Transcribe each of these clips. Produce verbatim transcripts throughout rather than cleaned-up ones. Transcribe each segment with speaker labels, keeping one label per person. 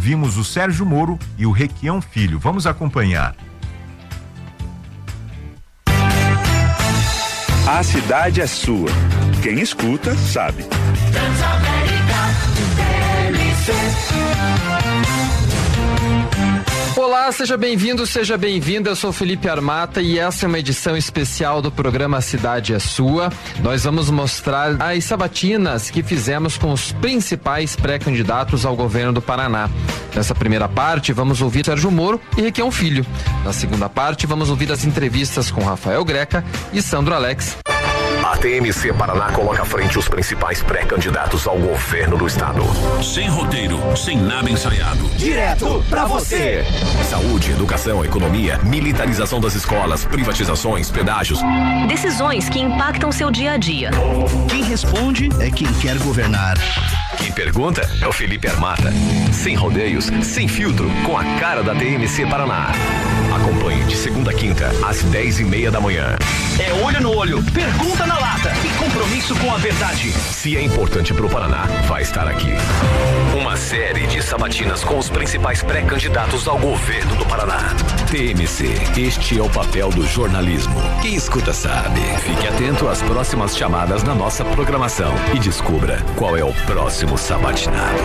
Speaker 1: ouvimos o Sérgio Moro e o Requião Filho. Vamos acompanhar.
Speaker 2: A cidade é sua. Quem escuta, sabe.
Speaker 3: Olá, seja bem-vindo, seja bem-vinda. Eu sou Felipe Armata e essa é uma edição especial do programa Cidade é Sua. Nós vamos mostrar as sabatinas que fizemos com os principais pré-candidatos ao governo do Paraná. Nessa primeira parte, vamos ouvir Sérgio Moro e Requião Filho. Na segunda parte, vamos ouvir as entrevistas com Rafael Greca e Sandro Alex.
Speaker 4: A T M C Paraná coloca à frente os principais pré-candidatos ao governo do estado.
Speaker 5: Sem roteiro, sem nada ensaiado.
Speaker 4: Direto pra você. Saúde, educação, economia, militarização das escolas, privatizações, pedágios.
Speaker 6: Decisões que impactam seu dia a dia.
Speaker 7: Quem responde é quem quer governar.
Speaker 4: Quem pergunta é o Felipe Armata. Sem rodeios, sem filtro, com a cara da T M C Paraná. Acompanhe de segunda a quinta, às dez e meia da manhã.
Speaker 7: É olho no olho, pergunta na lata e compromisso com a verdade.
Speaker 4: Se é importante pro Paraná, vai estar aqui. Uma série de sabatinas com os principais pré-candidatos ao governo do Paraná. T M C, este é o papel do jornalismo. Quem escuta sabe. Fique atento às próximas chamadas na nossa programação e descubra qual é o próximo sabatinado.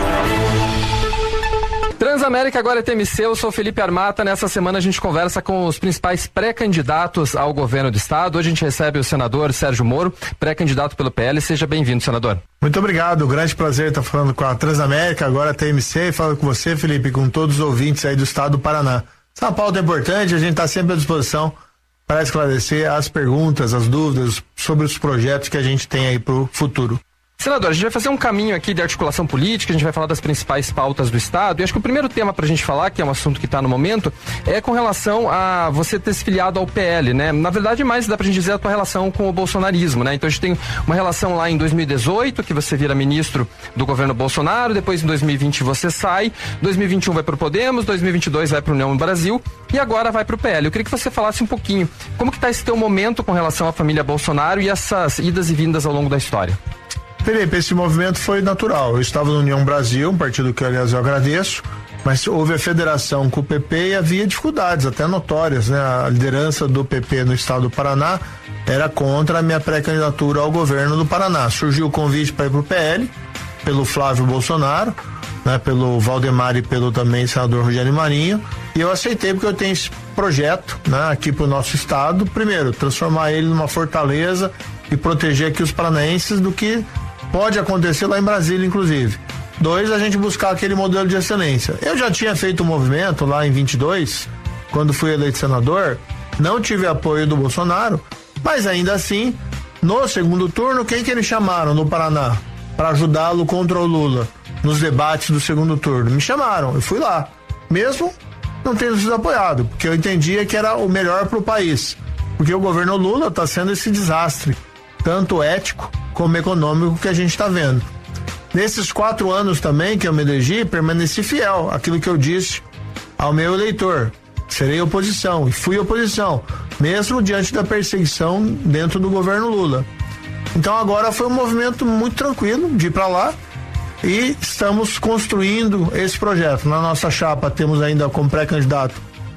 Speaker 3: Transamérica, agora é T M C, eu sou Felipe Armata. Nessa semana a gente conversa com os principais pré-candidatos ao governo do estado. Hoje a gente recebe o senador Sérgio Moro, pré-candidato pelo P L. Seja bem-vindo, senador.
Speaker 8: Muito obrigado, grande prazer estar falando com a Transamérica, agora a T M C, falando com você, Felipe, com todos os ouvintes aí do estado do Paraná. Essa pauta é importante, a gente está sempre à disposição para esclarecer as perguntas, as dúvidas sobre os projetos que a gente tem aí para o futuro.
Speaker 3: Senador, a gente vai fazer um caminho aqui de articulação política, a gente vai falar das principais pautas do estado, e acho que o primeiro tema pra gente falar, que é um assunto que está no momento, é com relação a você ter se filiado ao P L, né? Na verdade, mais dá pra gente dizer a tua relação com o bolsonarismo, né? Então a gente tem uma relação lá em dois mil e dezoito, que você vira ministro do governo Bolsonaro, depois em dois mil e vinte você sai, dois mil e vinte e um vai pro Podemos, dois mil e vinte e dois vai pro União Brasil, e agora vai pro P L. Eu queria que você falasse um pouquinho, como que tá esse teu momento com relação à família Bolsonaro e essas idas e vindas ao longo da história?
Speaker 8: Felipe, esse movimento foi natural. Eu estava no União Brasil, um partido que, aliás, eu agradeço, mas houve a federação com o P P e havia dificuldades, até notórias, né? A liderança do P P no estado do Paraná era contra a minha pré-candidatura ao governo do Paraná. Surgiu o convite para ir para o P L, pelo Flávio Bolsonaro, né? Pelo Valdemar e pelo também senador Rogério Marinho, e eu aceitei porque eu tenho esse projeto, né? Aqui para o nosso estado. Primeiro, transformar ele numa fortaleza e proteger aqui os paranaenses do que pode acontecer lá em Brasília, inclusive. Dois, a gente buscar aquele modelo de excelência. Eu já tinha feito um movimento lá em vinte e dois, quando fui eleito senador, não tive apoio do Bolsonaro, mas ainda assim, no segundo turno, quem que eles chamaram no Paraná para ajudá-lo contra o Lula nos debates do segundo turno? Me chamaram, eu fui lá, mesmo não tendo sido apoiado, porque eu entendia que era o melhor para o país, porque o governo Lula está sendo esse desastre, tanto ético como econômico que a gente está vendo. Nesses quatro anos também que eu me elegi, permaneci fiel àquilo que eu disse ao meu eleitor. Serei oposição, e fui oposição, mesmo diante da perseguição dentro do governo Lula. Então agora foi um movimento muito tranquilo de ir para lá e estamos construindo esse projeto. Na nossa chapa temos ainda como pré-candidato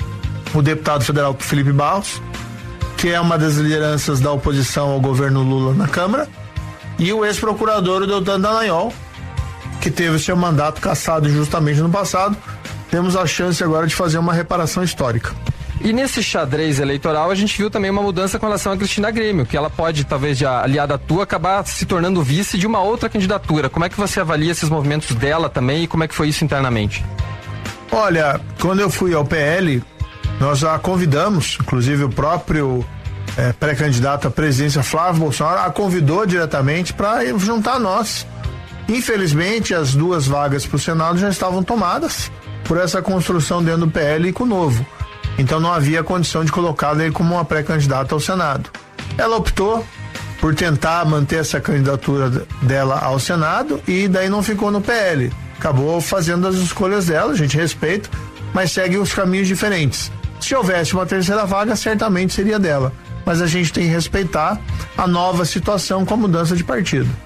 Speaker 8: o deputado federal Felipe Barros, que é uma das lideranças da oposição ao governo Lula na Câmara, e o ex-procurador, o Deltan Dallagnol, que teve seu mandato cassado injustamente no passado. Temos a chance agora de fazer uma reparação histórica.
Speaker 3: E nesse xadrez eleitoral a gente viu também uma mudança com relação a Cristina Grêmio, que ela pode, talvez, de aliada à tua, acabar se tornando vice de uma outra candidatura. Como é que você avalia esses movimentos dela também e como é que foi isso internamente?
Speaker 8: Olha, quando eu fui ao P L, nós a convidamos, inclusive o próprio é, pré-candidato à presidência, Flávio Bolsonaro, a convidou diretamente para juntar a nós. Infelizmente, as duas vagas para o Senado já estavam tomadas por essa construção dentro do P L e com o Novo. Então não havia condição de colocá-la aí como uma pré-candidata ao Senado. Ela optou por tentar manter essa candidatura dela ao Senado e daí não ficou no P L. Acabou fazendo as escolhas dela, a gente respeita, mas segue os caminhos diferentes. Se houvesse uma terceira vaga, certamente seria dela. Mas a gente tem que respeitar a nova situação com a mudança de partido.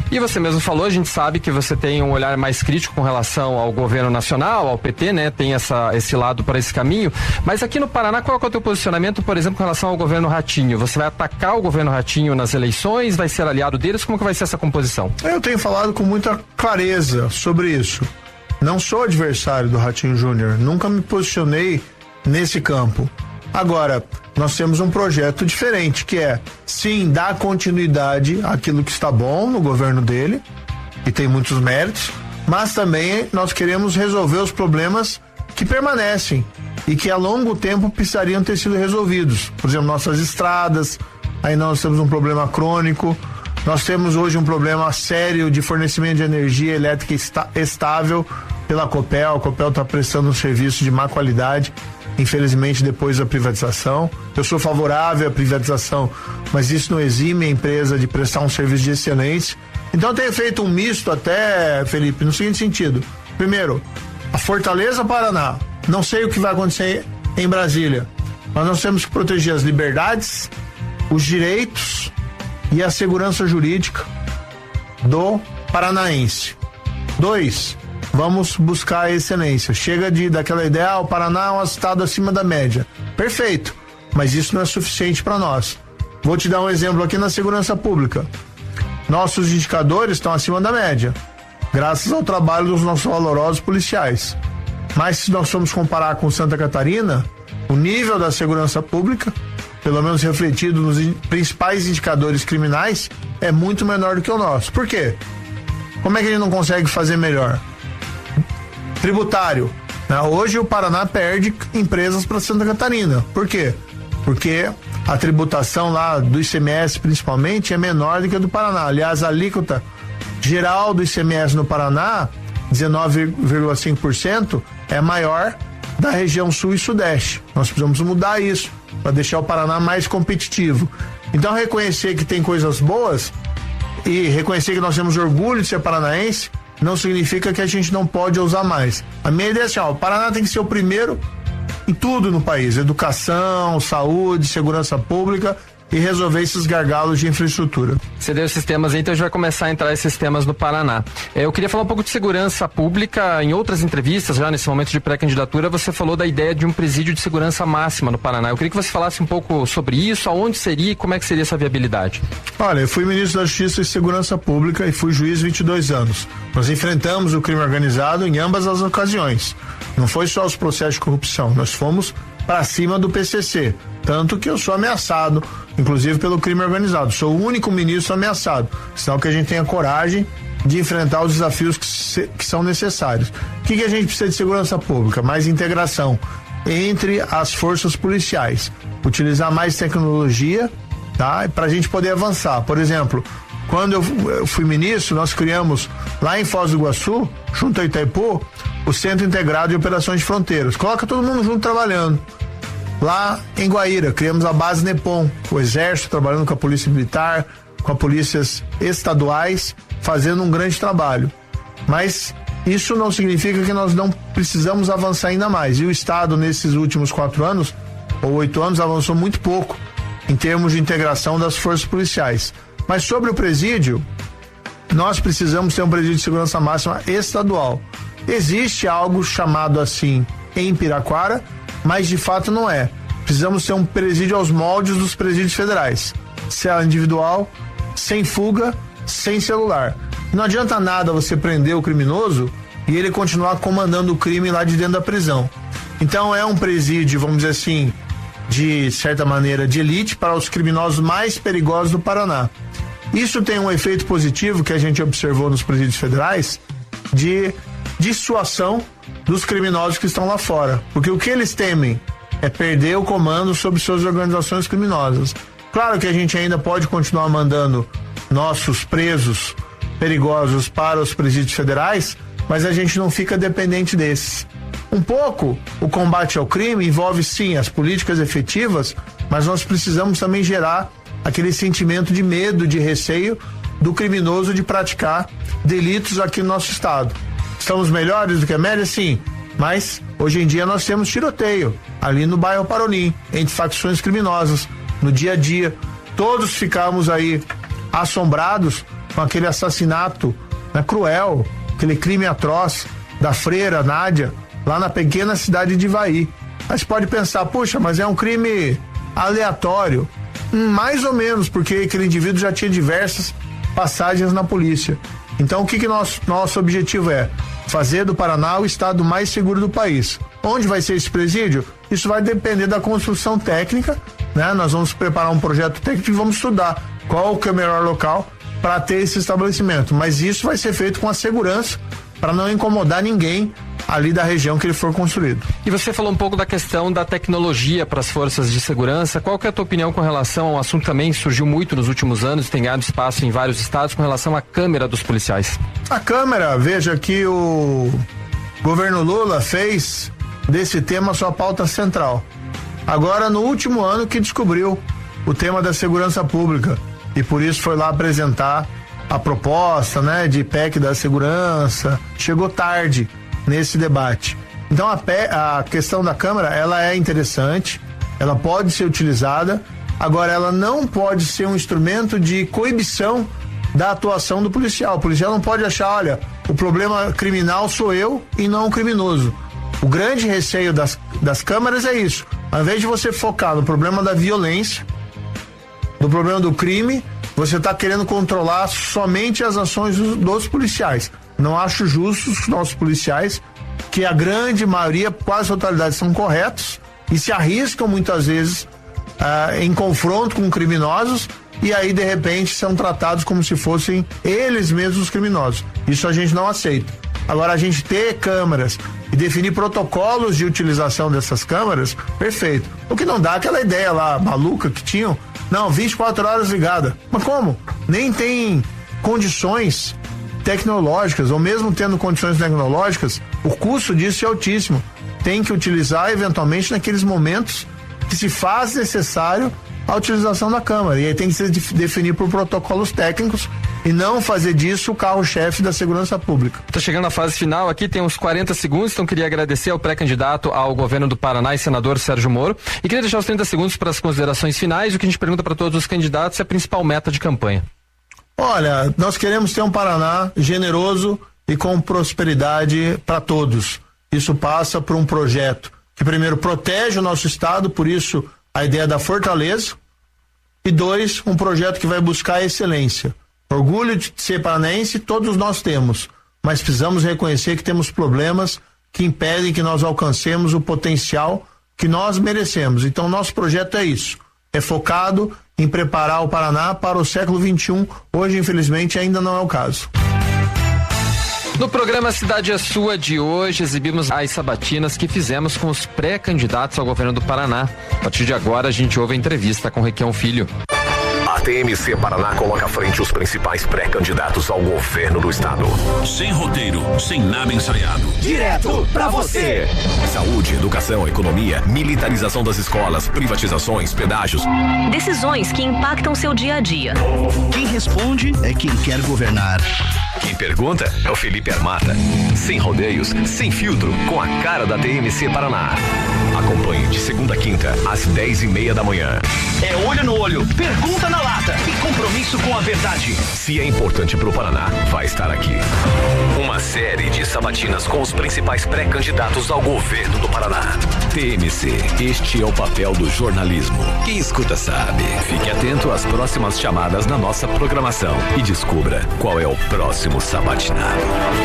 Speaker 3: E você mesmo falou, a gente sabe que você tem um olhar mais crítico com relação ao governo nacional, ao P T, né? Tem essa, esse lado para esse caminho. Mas aqui no Paraná, qual é o teu posicionamento, por exemplo, com relação ao governo Ratinho? Você vai atacar o governo Ratinho nas eleições? Vai ser aliado deles? Como que vai ser essa composição?
Speaker 8: Eu tenho falado com muita clareza sobre isso. Não sou adversário do Ratinho Júnior, nunca me posicionei nesse campo. Agora, nós temos um projeto diferente, que é, sim, dar continuidade àquilo que está bom no governo dele, e tem muitos méritos, mas também nós queremos resolver os problemas que permanecem e que a longo tempo precisariam ter sido resolvidos. Por exemplo, nossas estradas, aí nós temos um problema crônico. Nós temos hoje um problema sério de fornecimento de energia elétrica está, estável pela Copel. A Copel está prestando um serviço de má qualidade, infelizmente, depois da privatização. Eu sou favorável à privatização, mas isso não exime a empresa de prestar um serviço de excelência. Então, eu tenho feito um misto até, Felipe, no seguinte sentido. Primeiro, a Fortaleza Paraná. Não sei o que vai acontecer em Brasília, mas nós temos que proteger as liberdades, os direitos e a segurança jurídica do paranaense. Dois, vamos buscar a excelência. Chega de daquela ideia, ah, o Paraná é um estado acima da média. Perfeito, mas isso não é suficiente para nós. Vou te dar um exemplo aqui na segurança pública. Nossos indicadores estão acima da média, graças ao trabalho dos nossos valorosos policiais. Mas se nós formos comparar com Santa Catarina, o nível da segurança pública, pelo menos refletido nos in- principais indicadores criminais, é muito menor do que o nosso. Por quê? Como é que a gente não consegue fazer melhor? Tributário. Né? Hoje o Paraná perde empresas para Santa Catarina. Por quê? Porque a tributação lá do I C M S, principalmente, é menor do que a do Paraná. Aliás, a alíquota geral do I C M S no Paraná, dezenove vírgula cinco por cento, é maior da região sul e sudeste. Nós precisamos mudar isso para deixar o Paraná mais competitivo. Então, reconhecer que tem coisas boas e reconhecer que nós temos orgulho de ser paranaense não significa que a gente não pode usar mais. A minha ideia é assim, ó, o Paraná tem que ser o primeiro em tudo no país: educação, saúde, segurança pública, e resolver esses gargalos de infraestrutura.
Speaker 3: Você deu esses temas aí, então a gente vai começar a entrar esses temas no Paraná. É, eu queria falar um pouco de segurança pública. Em outras entrevistas, já nesse momento de pré-candidatura, você falou da ideia de um presídio de segurança máxima no Paraná. Eu queria que você falasse um pouco sobre isso, aonde seria e como é que seria essa viabilidade.
Speaker 8: Olha, eu fui ministro da Justiça e Segurança Pública e fui juiz vinte e dois anos. Nós enfrentamos o crime organizado em ambas as ocasiões. Não foi só os processos de corrupção, nós fomos para cima do P C C, tanto que eu sou ameaçado, inclusive pelo crime organizado. Sou o único ministro ameaçado, sinal que a gente tenha coragem de enfrentar os desafios que, se, que são necessários. O que, que a gente precisa de segurança pública? Mais integração entre as forças policiais, utilizar mais tecnologia, tá? Para a gente poder avançar. Por exemplo, quando eu, eu fui ministro, nós criamos lá em Foz do Iguaçu, junto a Itaipu, o Centro Integrado de Operações de Fronteiras. Coloca todo mundo junto trabalhando. Lá em Guaíra, criamos a base NEPOM, o Exército trabalhando com a Polícia Militar, com as polícias estaduais, fazendo um grande trabalho. Mas isso não significa que nós não precisamos avançar ainda mais. E o Estado, nesses últimos quatro anos, ou oito anos, avançou muito pouco em termos de integração das forças policiais. Mas sobre o presídio, nós precisamos ter um presídio de segurança máxima estadual. Existe algo chamado assim em Piraquara, mas de fato não é. Precisamos ter um presídio aos moldes dos presídios federais. Cela individual, sem fuga, sem celular. Não adianta nada você prender o criminoso e ele continuar comandando o crime lá de dentro da prisão. Então é um presídio, vamos dizer assim, de certa maneira, de elite para os criminosos mais perigosos do Paraná. Isso tem um efeito positivo que a gente observou nos presídios federais de dissuasão dos criminosos que estão lá fora. Porque o que eles temem é perder o comando sobre suas organizações criminosas. Claro que a gente ainda pode continuar mandando nossos presos perigosos para os presídios federais, mas a gente não fica dependente desses. Um pouco o combate ao crime envolve sim as políticas efetivas, mas nós precisamos também gerar aquele sentimento de medo, de receio do criminoso de praticar delitos aqui no nosso estado. Estamos melhores do que a média? Sim, mas hoje em dia nós temos tiroteio ali no bairro Paronim, entre facções criminosas, no dia a dia. Todos ficamos aí assombrados com aquele assassinato, né, cruel, aquele crime atroz da freira Nádia, lá na pequena cidade de Ivaí. Mas pode pensar, puxa, mas é um crime aleatório. Hum, mais ou menos, porque aquele indivíduo já tinha diversas passagens na polícia. Então, o que que nosso, nosso objetivo é? Fazer do Paraná o estado mais seguro do país. Onde vai ser esse presídio? Isso vai depender da construção técnica, né? Nós vamos preparar um projeto técnico e vamos estudar qual que é o melhor local para ter esse estabelecimento. Mas isso vai ser feito com a segurança para não incomodar ninguém ali da região que ele for construído.
Speaker 3: E você falou um pouco da questão da tecnologia para as forças de segurança. Qual que é a tua opinião com relação a um assunto que também surgiu muito nos últimos anos, tem ganhado espaço em vários estados, com relação à câmera dos policiais?
Speaker 8: A câmera, veja que o governo Lula fez desse tema sua pauta central. Agora, no último ano que descobriu o tema da segurança pública e por isso foi lá apresentar a proposta, né, de P E C da segurança. Chegou tarde nesse debate. Então a, P, a questão da Câmara, ela é interessante, ela pode ser utilizada, agora ela não pode ser um instrumento de coibição da atuação do policial. O policial não pode achar, olha, o problema criminal sou eu e não o criminoso. O grande receio das, das câmaras é isso. Ao invés de você focar no problema da violência, no problema do crime, você está querendo controlar somente as ações dos, dos policiais. Não acho justo os nossos policiais, que a grande maioria, quase a totalidade, são corretos e se arriscam muitas vezes ah, em confronto com criminosos e aí de repente são tratados como se fossem eles mesmos os criminosos. Isso a gente não aceita. Agora, a gente ter câmeras e definir protocolos de utilização dessas câmeras, perfeito. O que não dá aquela ideia lá maluca que tinham, não, vinte e quatro horas ligada. Mas como? Nem tem condições tecnológicas, ou mesmo tendo condições tecnológicas, o custo disso é altíssimo. Tem que utilizar eventualmente naqueles momentos que se faz necessário a utilização da câmera. E aí tem que se definir por protocolos técnicos e não fazer disso o carro-chefe da segurança pública.
Speaker 3: Está chegando a fase final aqui, tem uns quarenta segundos, então queria agradecer ao pré-candidato ao governo do Paraná e senador Sérgio Moro. E queria deixar os trinta segundos para as considerações finais. O que a gente pergunta para todos os candidatos é a principal meta de campanha.
Speaker 8: Olha, nós queremos ter um Paraná generoso e com prosperidade para todos. Isso passa por um projeto que primeiro protege o nosso estado, por isso a ideia da fortaleza, e dois, um projeto que vai buscar a excelência. Orgulho de ser paranaense todos nós temos, mas precisamos reconhecer que temos problemas que impedem que nós alcancemos o potencial que nós merecemos. Então nosso projeto é isso, é focado em preparar o Paraná para o século vinte e um. Hoje, infelizmente, ainda não é o caso.
Speaker 3: No programa Cidade é Sua de hoje, exibimos as sabatinas que fizemos com os pré-candidatos ao governo do Paraná. A partir de agora, a gente ouve a entrevista com Requião Filho.
Speaker 4: A T M C Paraná coloca à frente os principais pré-candidatos ao governo do estado.
Speaker 5: Sem roteiro, sem nada ensaiado.
Speaker 7: Direto pra você.
Speaker 4: Saúde, educação, economia, militarização das escolas, privatizações, pedágios.
Speaker 6: Decisões que impactam seu dia a dia.
Speaker 7: Quem responde é quem quer governar.
Speaker 4: Quem pergunta é o Felipe Armata. Sem rodeios, sem filtro, com a cara da T M C Paraná. Acompanhe de segunda a quinta, às dez e meia da manhã.
Speaker 7: É olho no olho, pergunta na lata e compromisso com a verdade.
Speaker 4: Se é importante pro Paraná, vai estar aqui. Uma série de sabatinas com os principais pré-candidatos ao governo do Paraná. T M C, este é o papel do jornalismo. Quem escuta sabe. Fique atento às próximas chamadas na nossa programação e descubra qual é o próximo sabatinado.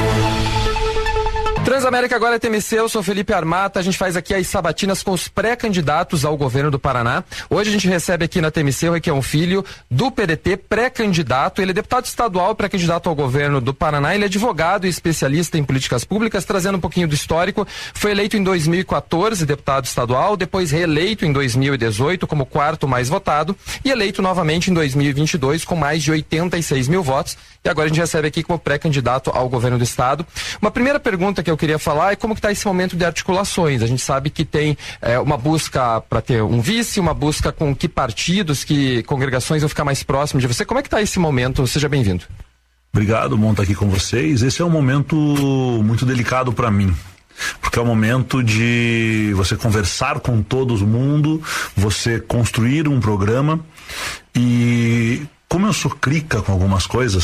Speaker 3: Transamérica agora é T M C, eu sou Felipe Armata, a gente faz aqui as sabatinas com os pré-candidatos ao governo do Paraná. Hoje a gente recebe aqui na T M C o Requião Filho, do P D T, pré-candidato. Ele é deputado estadual, pré-candidato ao governo do Paraná. Ele é advogado e especialista em políticas públicas, trazendo um pouquinho do histórico. Foi eleito em dois mil e quatorze deputado estadual, depois reeleito em dois mil e dezoito como quarto mais votado e eleito novamente em dois mil e vinte e dois com mais de oitenta e seis mil votos. E agora a gente recebe aqui como pré-candidato ao governo do estado. Uma primeira pergunta que eu queria falar é como que está esse momento de articulações. A gente sabe que tem é, uma busca para ter um vice, uma busca com que partidos, que congregações vão ficar mais próximos de você. Como é que está esse momento? Seja bem-vindo.
Speaker 9: Obrigado, bom estar aqui com vocês. Esse é um momento muito delicado para mim, porque é o momento de você conversar com todo mundo, você construir um programa e como eu sou crica com algumas coisas,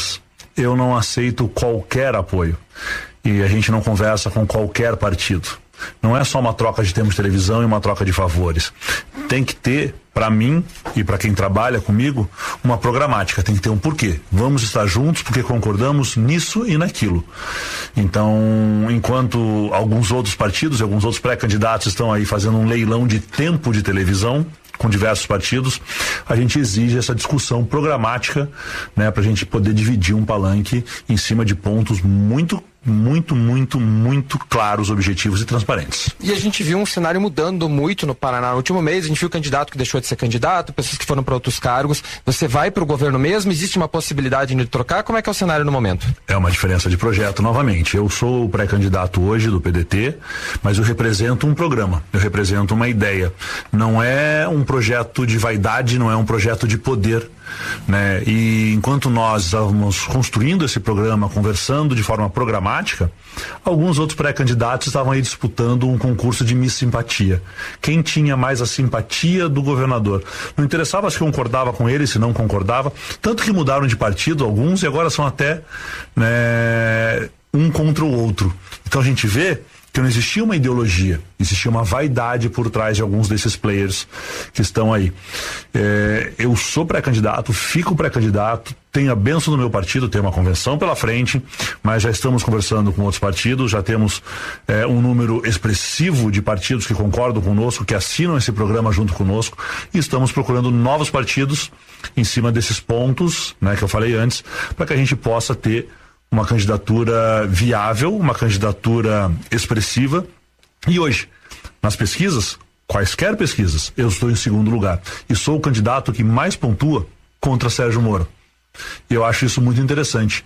Speaker 9: eu não aceito qualquer apoio. E a gente não conversa com qualquer partido. Não é só uma troca de termos de televisão e uma troca de favores. Tem que ter, para mim e para quem trabalha comigo, uma programática. Tem que ter um porquê. Vamos estar juntos porque concordamos nisso e naquilo. Então, enquanto alguns outros partidos e alguns outros pré-candidatos estão aí fazendo um leilão de tempo de televisão com diversos partidos, a gente exige essa discussão programática, né, para a gente poder dividir um palanque em cima de pontos muito muito, muito, muito claros, objetivos e transparentes.
Speaker 3: E a gente viu um cenário mudando muito no Paraná no último mês. A gente viu candidato que deixou de ser candidato, pessoas que foram para outros cargos. Você vai para o governo mesmo? Existe uma possibilidade de trocar? Como é que é o cenário no momento?
Speaker 9: É uma diferença de projeto, novamente. Eu sou o pré-candidato hoje do P D T, mas eu represento um programa, eu represento uma ideia. Não é um projeto de vaidade, não é um projeto de poder, né? E enquanto nós estávamos construindo esse programa, conversando de forma programática, alguns outros pré-candidatos estavam aí disputando um concurso de Miss Simpatia. Quem tinha mais a simpatia do governador? Não interessava se concordava com ele, se não concordava, tanto que mudaram de partido alguns e agora são até, né, um contra o outro. Então a gente vê que não existia uma ideologia, existia uma vaidade por trás de alguns desses players que estão aí. É, eu sou pré-candidato, fico pré-candidato, tenho a bênção do meu partido, tenho uma convenção pela frente, mas já estamos conversando com outros partidos, já temos é, um número expressivo de partidos que concordam conosco, que assinam esse programa junto conosco, e estamos procurando novos partidos em cima desses pontos, né, que eu falei antes, para que a gente possa ter uma candidatura viável, uma candidatura expressiva. E hoje, nas pesquisas, quaisquer pesquisas, eu estou em segundo lugar. E sou o candidato que mais pontua contra Sérgio Moro. E eu acho isso muito interessante,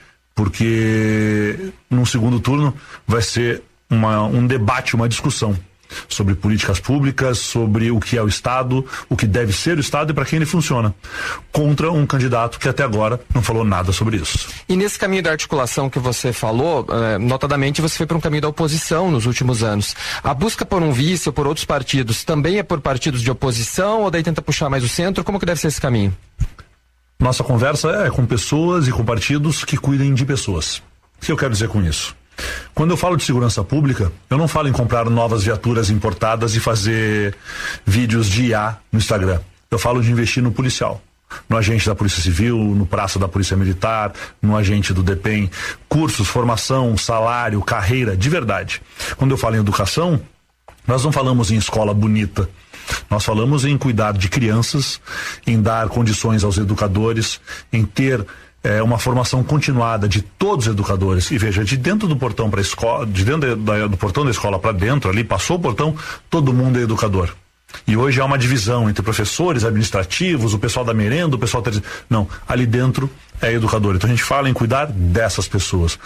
Speaker 9: porque num segundo turno vai ser uma, um debate, uma discussão sobre políticas públicas, sobre o que é o Estado, o que deve ser o Estado e para quem ele funciona, contra um candidato que até agora não falou nada sobre isso.
Speaker 3: E nesse caminho da articulação que você falou, eh, notadamente você foi para um caminho da oposição nos últimos anos. A busca por um vice ou por outros partidos também é por partidos de oposição ou daí tenta puxar mais o centro? Como que deve ser esse caminho?
Speaker 9: Nossa conversa é com pessoas e com partidos que cuidem de pessoas. O que eu quero dizer com isso? Quando eu falo de segurança pública, eu não falo em comprar novas viaturas importadas e fazer vídeos de I A no Instagram. Eu falo de investir no policial, no agente da Polícia Civil, no praça da Polícia Militar, no agente do DEPEN, cursos, formação, salário, carreira, de verdade. Quando eu falo em educação, nós não falamos em escola bonita. Nós falamos em cuidar de crianças, em dar condições aos educadores, em ter É uma formação continuada de todos os educadores. E veja, de dentro do portão para a escola, de dentro da, do portão da escola para dentro, ali passou o portão, todo mundo é educador. E hoje há uma divisão entre professores, administrativos, o pessoal da merenda, o pessoal... Não, ali dentro é educador. Então a gente fala em cuidar dessas pessoas.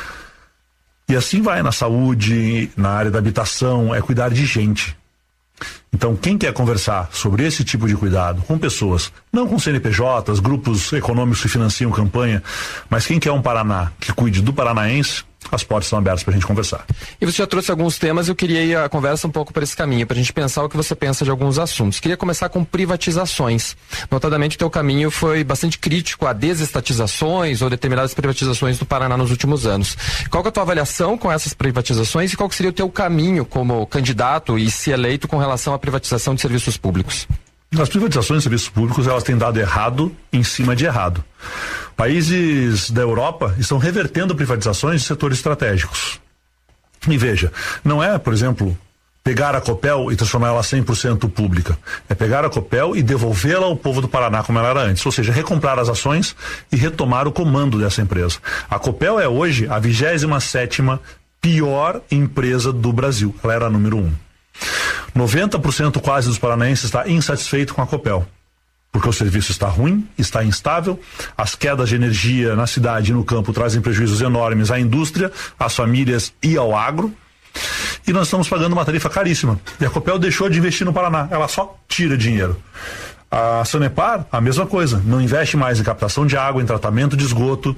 Speaker 9: E assim vai na saúde, na área da habitação, é cuidar de gente. Então, quem quer conversar sobre esse tipo de cuidado com pessoas, não com C N P Js, grupos econômicos que financiam campanha, mas quem quer um Paraná que cuide do paranaense, as portas estão abertas para a gente conversar.
Speaker 3: E você já trouxe alguns temas, eu queria ir a conversa um pouco para esse caminho, para a gente pensar o que você pensa de alguns assuntos. Queria começar com privatizações. Notadamente, o teu caminho foi bastante crítico a desestatizações ou determinadas privatizações do Paraná nos últimos anos. Qual que é a tua avaliação com essas privatizações e qual que seria o teu caminho como candidato e se eleito com relação à privatização de serviços públicos?
Speaker 9: As privatizações de serviços públicos, elas têm dado errado em cima de errado. Países da Europa estão revertendo privatizações de setores estratégicos. E veja, não é, por exemplo, pegar a Copel e transformar ela cem por cento pública. É pegar a Copel e devolvê-la ao povo do Paraná como ela era antes. Ou seja, recomprar as ações e retomar o comando dessa empresa. A Copel é hoje a vigésima sétima pior empresa do Brasil. Ela era a número um. noventa por cento quase dos paranaenses está insatisfeito com a Copel, porque o serviço está ruim, está instável, as quedas de energia na cidade e no campo trazem prejuízos enormes à indústria, às famílias e ao agro, e nós estamos pagando uma tarifa caríssima. E a Copel deixou de investir no Paraná, ela só tira dinheiro. A Sanepar, a mesma coisa, não investe mais em captação de água, em tratamento de esgoto,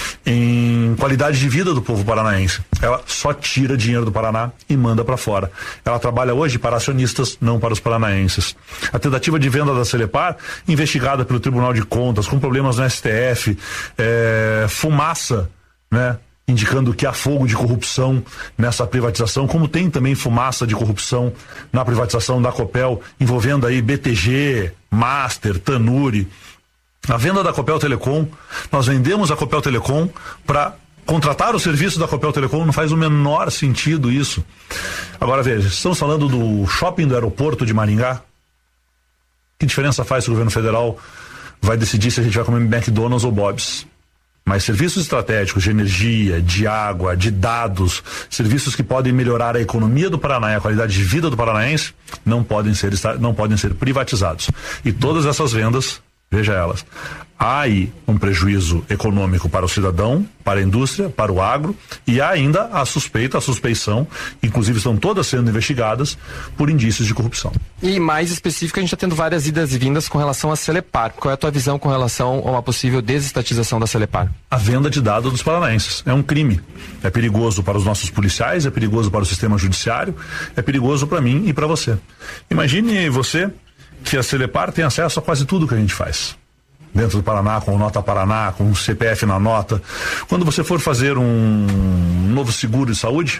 Speaker 9: em qualidade de vida do povo paranaense. Ela só tira dinheiro do Paraná e manda para fora. Ela trabalha hoje para acionistas, não para os paranaenses. A tentativa de venda da Sanepar, investigada pelo Tribunal de Contas, com problemas no S T F, é, fumaça né? Indicando que há fogo de corrupção nessa privatização, como tem também fumaça de corrupção na privatização da Copel, envolvendo aí B T G, Master, Tanuri. A venda da Copel Telecom, nós vendemos a Copel Telecom para contratar o serviço da Copel Telecom, não faz o menor sentido isso. Agora veja, estamos falando do shopping do aeroporto de Maringá. Que diferença faz se o governo federal vai decidir se a gente vai comer McDonald's ou Bob's? Mas serviços estratégicos de energia, de água, de dados, serviços que podem melhorar a economia do Paraná e a qualidade de vida do paranaense, não podem ser, não podem ser privatizados. E todas essas vendas, veja elas, há aí um prejuízo econômico para o cidadão, para a indústria, para o agro, e há ainda a suspeita, a suspeição, inclusive estão todas sendo investigadas por indícios de corrupção.
Speaker 3: E mais específico, a gente está tendo várias idas e vindas com relação à Celepar. Qual é a tua visão com relação a uma possível desestatização da Celepar?
Speaker 9: A venda de dados dos paranaenses é um crime. É perigoso para os nossos policiais, é perigoso para o sistema judiciário, é perigoso para mim e para você. Imagine você que a Celepar tem acesso a quase tudo que a gente faz dentro do Paraná, com o Nota Paraná, com o C P F na nota. Quando você for fazer um novo seguro de saúde,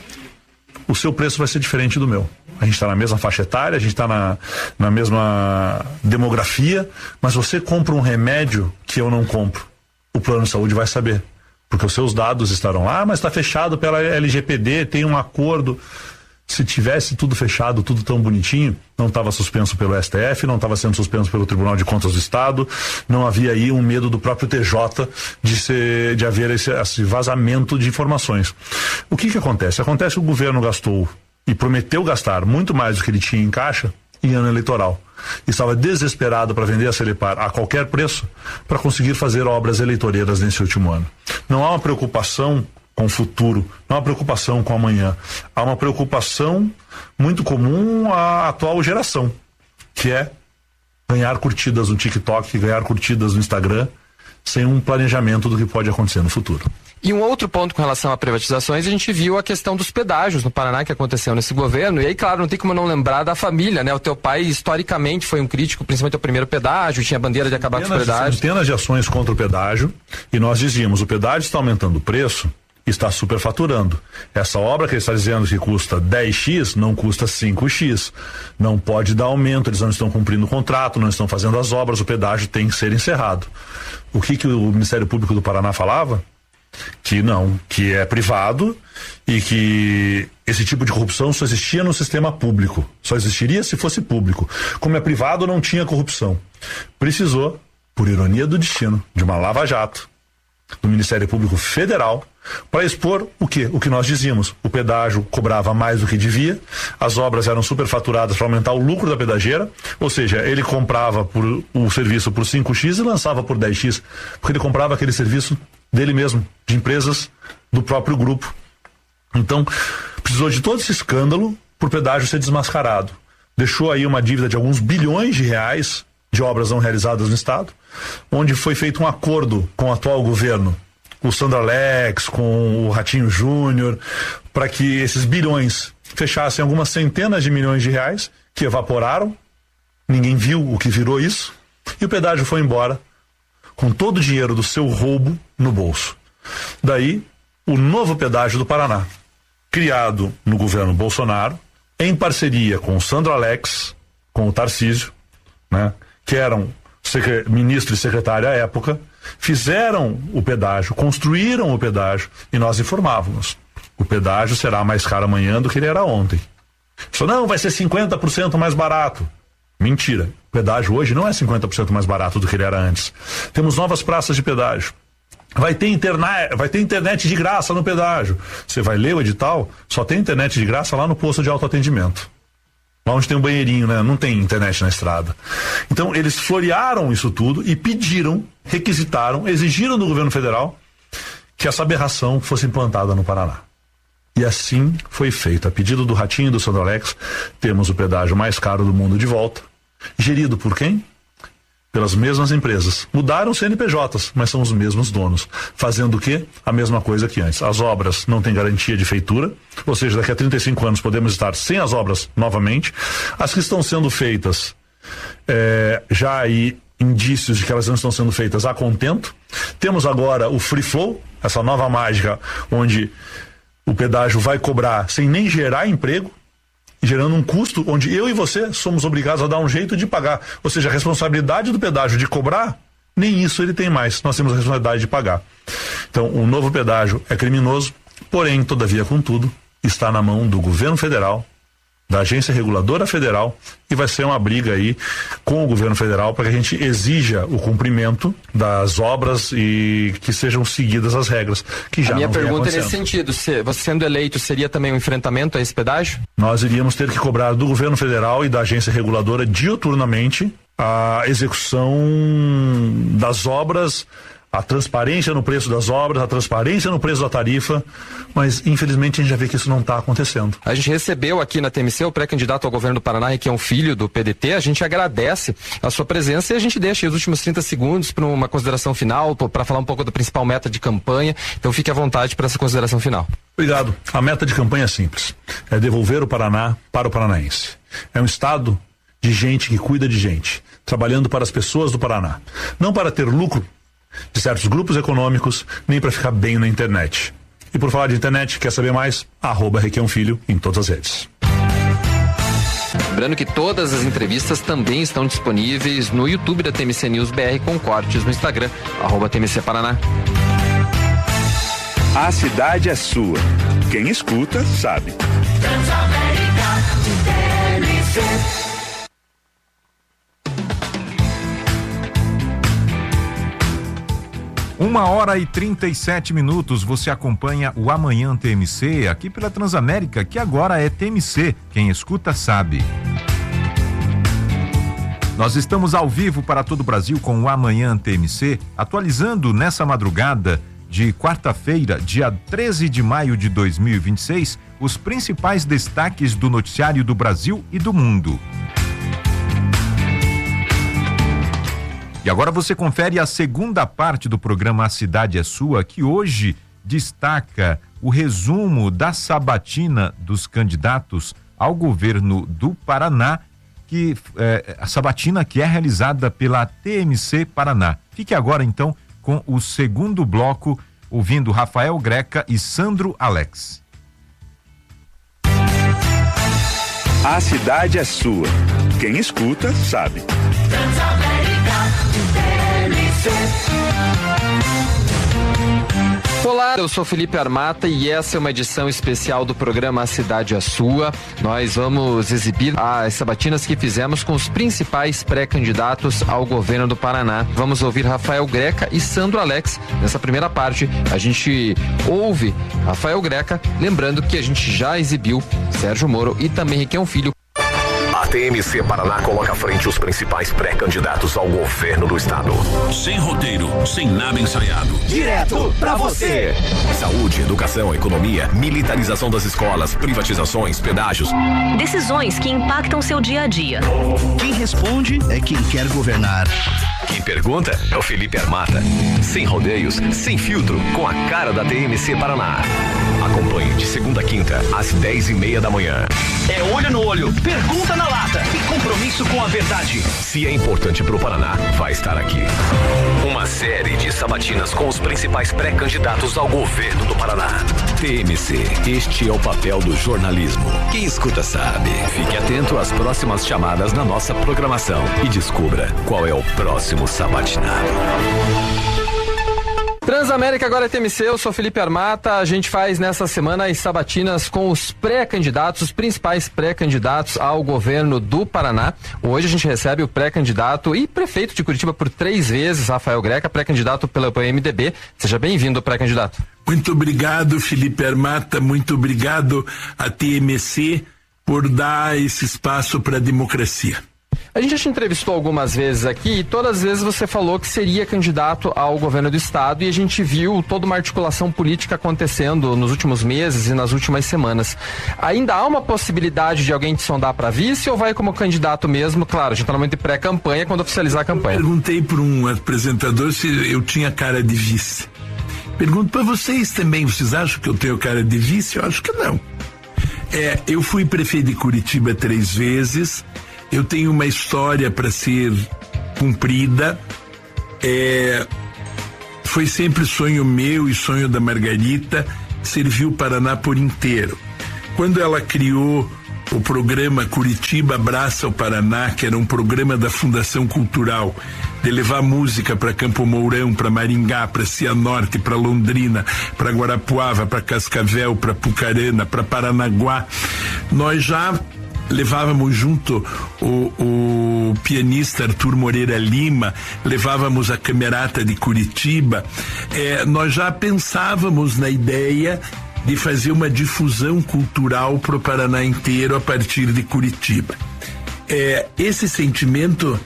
Speaker 9: o seu preço vai ser diferente do meu. A gente está na mesma faixa etária, a gente está na, na mesma demografia, mas você compra um remédio que eu não compro. O plano de saúde vai saber, porque os seus dados estarão lá, ah, mas está fechado pela L G P D, tem um acordo. Se tivesse tudo fechado, tudo tão bonitinho, não estava suspenso pelo S T F, não estava sendo suspenso pelo Tribunal de Contas do Estado, não havia aí um medo do próprio T J de, ser, de haver esse, esse vazamento de informações. O que que acontece? Acontece que o governo gastou e prometeu gastar muito mais do que ele tinha em caixa em ano eleitoral. Estava desesperado para vender a Celepar a qualquer preço para conseguir fazer obras eleitoreiras nesse último ano. Não há uma preocupação com o futuro, não há uma preocupação com o amanhã. Há uma preocupação muito comum à atual geração, que é ganhar curtidas no TikTok, ganhar curtidas no Instagram, sem um planejamento do que pode acontecer no futuro.
Speaker 3: E um outro ponto com relação a privatizações, a gente viu a questão dos pedágios no Paraná que aconteceu nesse governo, e aí, claro, não tem como não lembrar da família, né? O teu pai, historicamente, foi um crítico, principalmente ao primeiro pedágio, tinha a bandeira de acabar
Speaker 9: centenas,
Speaker 3: com os pedágios.
Speaker 9: Centenas de ações contra o pedágio, e nós dizíamos, o pedágio está aumentando o preço, está superfaturando. Essa obra que ele está dizendo que custa dez x, não custa cinco x. Não pode dar aumento, eles não estão cumprindo o contrato, não estão fazendo as obras, o pedágio tem que ser encerrado. O que que o Ministério Público do Paraná falava? Que não, que é privado e que esse tipo de corrupção só existia no sistema público. Só existiria se fosse público. Como é privado, não tinha corrupção. Precisou, por ironia do destino, de uma lava-jato do Ministério Público Federal para expor o que? O que nós dizíamos. O pedágio cobrava mais do que devia, as obras eram superfaturadas para aumentar o lucro da pedageira, ou seja, ele comprava por, o serviço por cinco x e lançava por dez x, porque ele comprava aquele serviço dele mesmo, de empresas do próprio grupo. Então, precisou de todo esse escândalo para o pedágio ser desmascarado. Deixou aí uma dívida de alguns bilhões de reais de obras não realizadas no Estado, onde foi feito um acordo com o atual governo, o Sandro Alex, com o Ratinho Júnior, para que esses bilhões fechassem algumas centenas de milhões de reais, que evaporaram, ninguém viu o que virou isso, e o pedágio foi embora com todo o dinheiro do seu roubo no bolso. Daí, o novo pedágio do Paraná, criado no governo Bolsonaro, em parceria com o Sandro Alex, com o Tarcísio, né, que eram ministro e secretário à época, fizeram o pedágio, construíram o pedágio e nós informávamos. O pedágio será mais caro amanhã do que ele era ontem. Só não, vai ser cinquenta por cento mais barato. Mentira. O pedágio hoje não é cinquenta por cento mais barato do que ele era antes. Temos novas praças de pedágio. Vai ter internet, vai ter internet de graça no pedágio. Você vai ler o edital, só tem internet de graça lá no posto de autoatendimento. Lá onde tem um banheirinho, né? Não tem internet na estrada. Então, eles florearam isso tudo e pediram, requisitaram, exigiram do governo federal que essa aberração fosse implantada no Paraná. E assim foi feito. A pedido do Ratinho e do Sandro Alex, temos o pedágio mais caro do mundo de volta. Gerido por quem? Pelas mesmas empresas. Mudaram C N P Js, mas são os mesmos donos. Fazendo o quê? A mesma coisa que antes. As obras não têm garantia de feitura, ou seja, daqui a trinta e cinco anos podemos estar sem as obras novamente. As que estão sendo feitas é, já aí indícios de que elas não estão sendo feitas a contento. Temos agora o Free Flow, essa nova mágica, onde o pedágio vai cobrar sem nem gerar emprego, gerando um custo onde eu e você somos obrigados a dar um jeito de pagar. Ou seja, a responsabilidade do pedágio de cobrar, nem isso ele tem mais. Nós temos a responsabilidade de pagar. Então, o novo pedágio é criminoso, porém, todavia, contudo, está na mão do governo federal, da Agência Reguladora Federal, e vai ser uma briga aí com o governo federal para que a gente exija o cumprimento das obras e que sejam seguidas as regras, que já
Speaker 3: a minha
Speaker 9: não vem
Speaker 3: pergunta é nesse
Speaker 9: acontecendo.
Speaker 3: sentido, se você sendo eleito, seria também um enfrentamento a esse pedágio?
Speaker 9: Nós iríamos ter que cobrar do governo federal e da agência reguladora diuturnamente a execução das obras, a transparência no preço das obras, a transparência no preço da tarifa, mas infelizmente a gente já vê que isso não está acontecendo.
Speaker 3: A gente recebeu aqui na T M C o pré-candidato ao governo do Paraná, que é um filho do P D T. A gente agradece a sua presença e a gente deixa os últimos trinta segundos para uma consideração final, para falar um pouco da principal meta de campanha. Então fique à vontade para essa consideração final.
Speaker 9: Obrigado. A meta de campanha é simples. É devolver o Paraná para o paranaense. É um estado de gente que cuida de gente, trabalhando para as pessoas do Paraná. Não para ter lucro de certos grupos econômicos, nem para ficar bem na internet. E por falar de internet, quer saber mais? Arroba Requião Filho em todas as redes.
Speaker 3: Lembrando que todas as entrevistas também estão disponíveis no YouTube da T M C News B R, com cortes no Instagram, arroba T M C Paraná.
Speaker 2: A cidade é sua. Quem escuta, sabe.
Speaker 1: Uma hora e trinta e sete minutos, você acompanha o Amanhã T M C aqui pela Transamérica, que agora é T M C, quem escuta sabe. Nós estamos ao vivo para todo o Brasil com o Amanhã T M C, atualizando nessa madrugada de quarta-feira, dia treze de maio de dois mil e vinte e seis, os principais destaques do noticiário do Brasil e do mundo. E agora você confere a segunda parte do programa A Cidade é Sua, que hoje destaca o resumo da sabatina dos candidatos ao governo do Paraná, que é, a sabatina que é realizada pela T M C Paraná. Fique agora então com o segundo bloco, ouvindo Rafael Greca e Sandro Alex.
Speaker 2: A cidade é sua. Quem escuta, sabe.
Speaker 3: Olá, eu sou Felipe Armata e essa é uma edição especial do programa A Cidade é Sua. Nós vamos exibir as sabatinas que fizemos com os principais pré-candidatos ao governo do Paraná. Vamos ouvir Rafael Greca e Sandro Alex. Nessa primeira parte, a gente ouve Rafael Greca, lembrando que a gente já exibiu Sérgio Moro e também Requião Filho.
Speaker 4: A T M C Paraná coloca à frente os principais pré-candidatos ao governo do estado.
Speaker 5: Sem roteiro, sem nada ensaiado.
Speaker 7: Direto pra você.
Speaker 4: Saúde, educação, economia, militarização das escolas, privatizações, pedágios.
Speaker 6: Decisões que impactam seu dia a dia.
Speaker 7: Quem responde é quem quer governar.
Speaker 4: Quem pergunta é o Felipe Armata. Sem rodeios, sem filtro, com a cara da T M C Paraná. Acompanhe de segunda a quinta, às dez e meia da manhã.
Speaker 7: É olho no olho, pergunta na lata e compromisso com a verdade.
Speaker 4: Se é importante pro Paraná, vai estar aqui. Uma série de sabatinas com os principais pré-candidatos ao governo do Paraná. T M C, este é o papel do jornalismo. Quem escuta sabe. Fique atento às próximas chamadas na nossa programação e descubra qual é o próximo sabatinado.
Speaker 3: Transamérica agora é T M C, eu sou Felipe Armata. A gente faz nessa semana as sabatinas com os pré-candidatos, os principais pré-candidatos ao governo do Paraná. Hoje a gente recebe o pré-candidato e prefeito de Curitiba por três vezes, Rafael Greca, pré-candidato pelo P M D B. Seja bem-vindo, pré-candidato.
Speaker 10: Muito obrigado, Felipe Armata, muito obrigado a T M C por dar esse espaço para a democracia.
Speaker 3: A gente já te entrevistou algumas vezes aqui e todas as vezes você falou que seria candidato ao governo do estado e a gente viu toda uma articulação política acontecendo nos últimos meses e nas últimas semanas. Ainda há uma possibilidade de alguém te sondar para vice ou vai como candidato mesmo? Claro, a gente está no momento de pré-campanha, quando oficializar a campanha.
Speaker 10: Eu perguntei para um apresentador se eu tinha cara de vice. Pergunto para vocês também, vocês acham que eu tenho cara de vice? Eu acho que não. É, eu fui prefeito de Curitiba três vezes. Eu tenho uma história para ser cumprida. É, foi sempre sonho meu e sonho da Margarita servir o Paraná por inteiro. Quando ela criou o programa Curitiba Abraça o Paraná, que era um programa da Fundação Cultural, de levar música para Campo Mourão, para Maringá, para Cianorte, para Londrina, para Guarapuava, para Cascavel, para Pucarana, para Paranaguá, nós já levávamos junto o, o pianista Arthur Moreira Lima, levávamos a Camerata de Curitiba, é, nós já pensávamos na ideia de fazer uma difusão cultural para o Paraná inteiro a partir de Curitiba. É, esse sentimento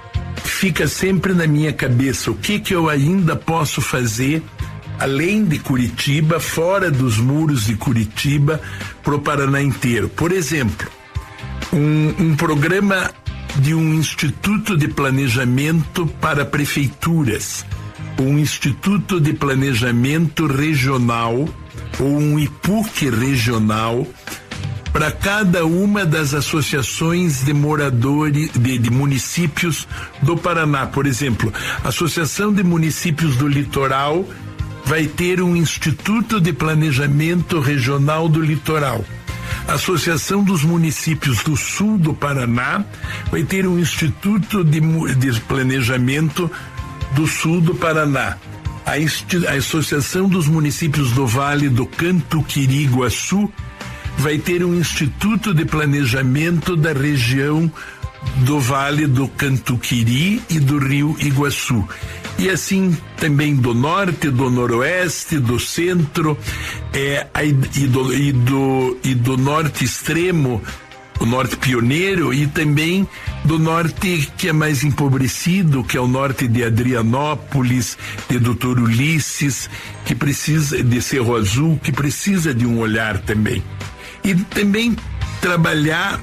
Speaker 10: fica sempre na minha cabeça. O que que eu ainda posso fazer além de Curitiba, fora dos muros de Curitiba, para o Paraná inteiro? Por exemplo, um, um programa de um Instituto de Planejamento para prefeituras, um Instituto de Planejamento Regional ou um I P U C regional para cada uma das associações de moradores de, de municípios do Paraná. Por exemplo, a Associação de Municípios do Litoral vai ter um Instituto de Planejamento Regional do Litoral. A Associação dos Municípios do Sul do Paraná vai ter um Instituto de, de Planejamento do Sul do Paraná. A, a Associação dos Municípios do Vale do Cantuquiri-Iguaçu vai ter um Instituto de Planejamento da região do Vale do Cantuquiri e do Rio Iguaçu. E assim também do Norte, do Noroeste, do Centro, é, e, do, e, do, e do Norte Extremo, o Norte Pioneiro, e também do Norte que é mais empobrecido, que é o Norte de Adrianópolis, de doutor Ulisses, que precisa de Cerro Azul, que precisa de um olhar também. E também trabalhar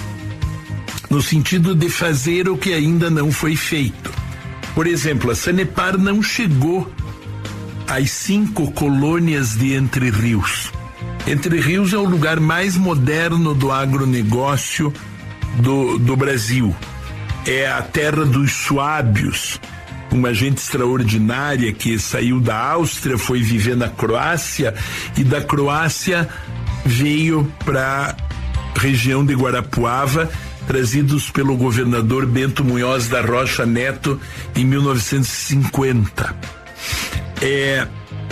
Speaker 10: no sentido de fazer o que ainda não foi feito. Por exemplo, a Sanepar não chegou às cinco colônias de Entre Rios. Entre Rios é o lugar mais moderno do agronegócio do, do Brasil. É a terra dos suábios, uma gente extraordinária que saiu da Áustria, foi viver na Croácia e da Croácia veio para a região de Guarapuava, trazidos pelo governador Bento Munhoz da Rocha Neto em mil novecentos e cinquenta. É,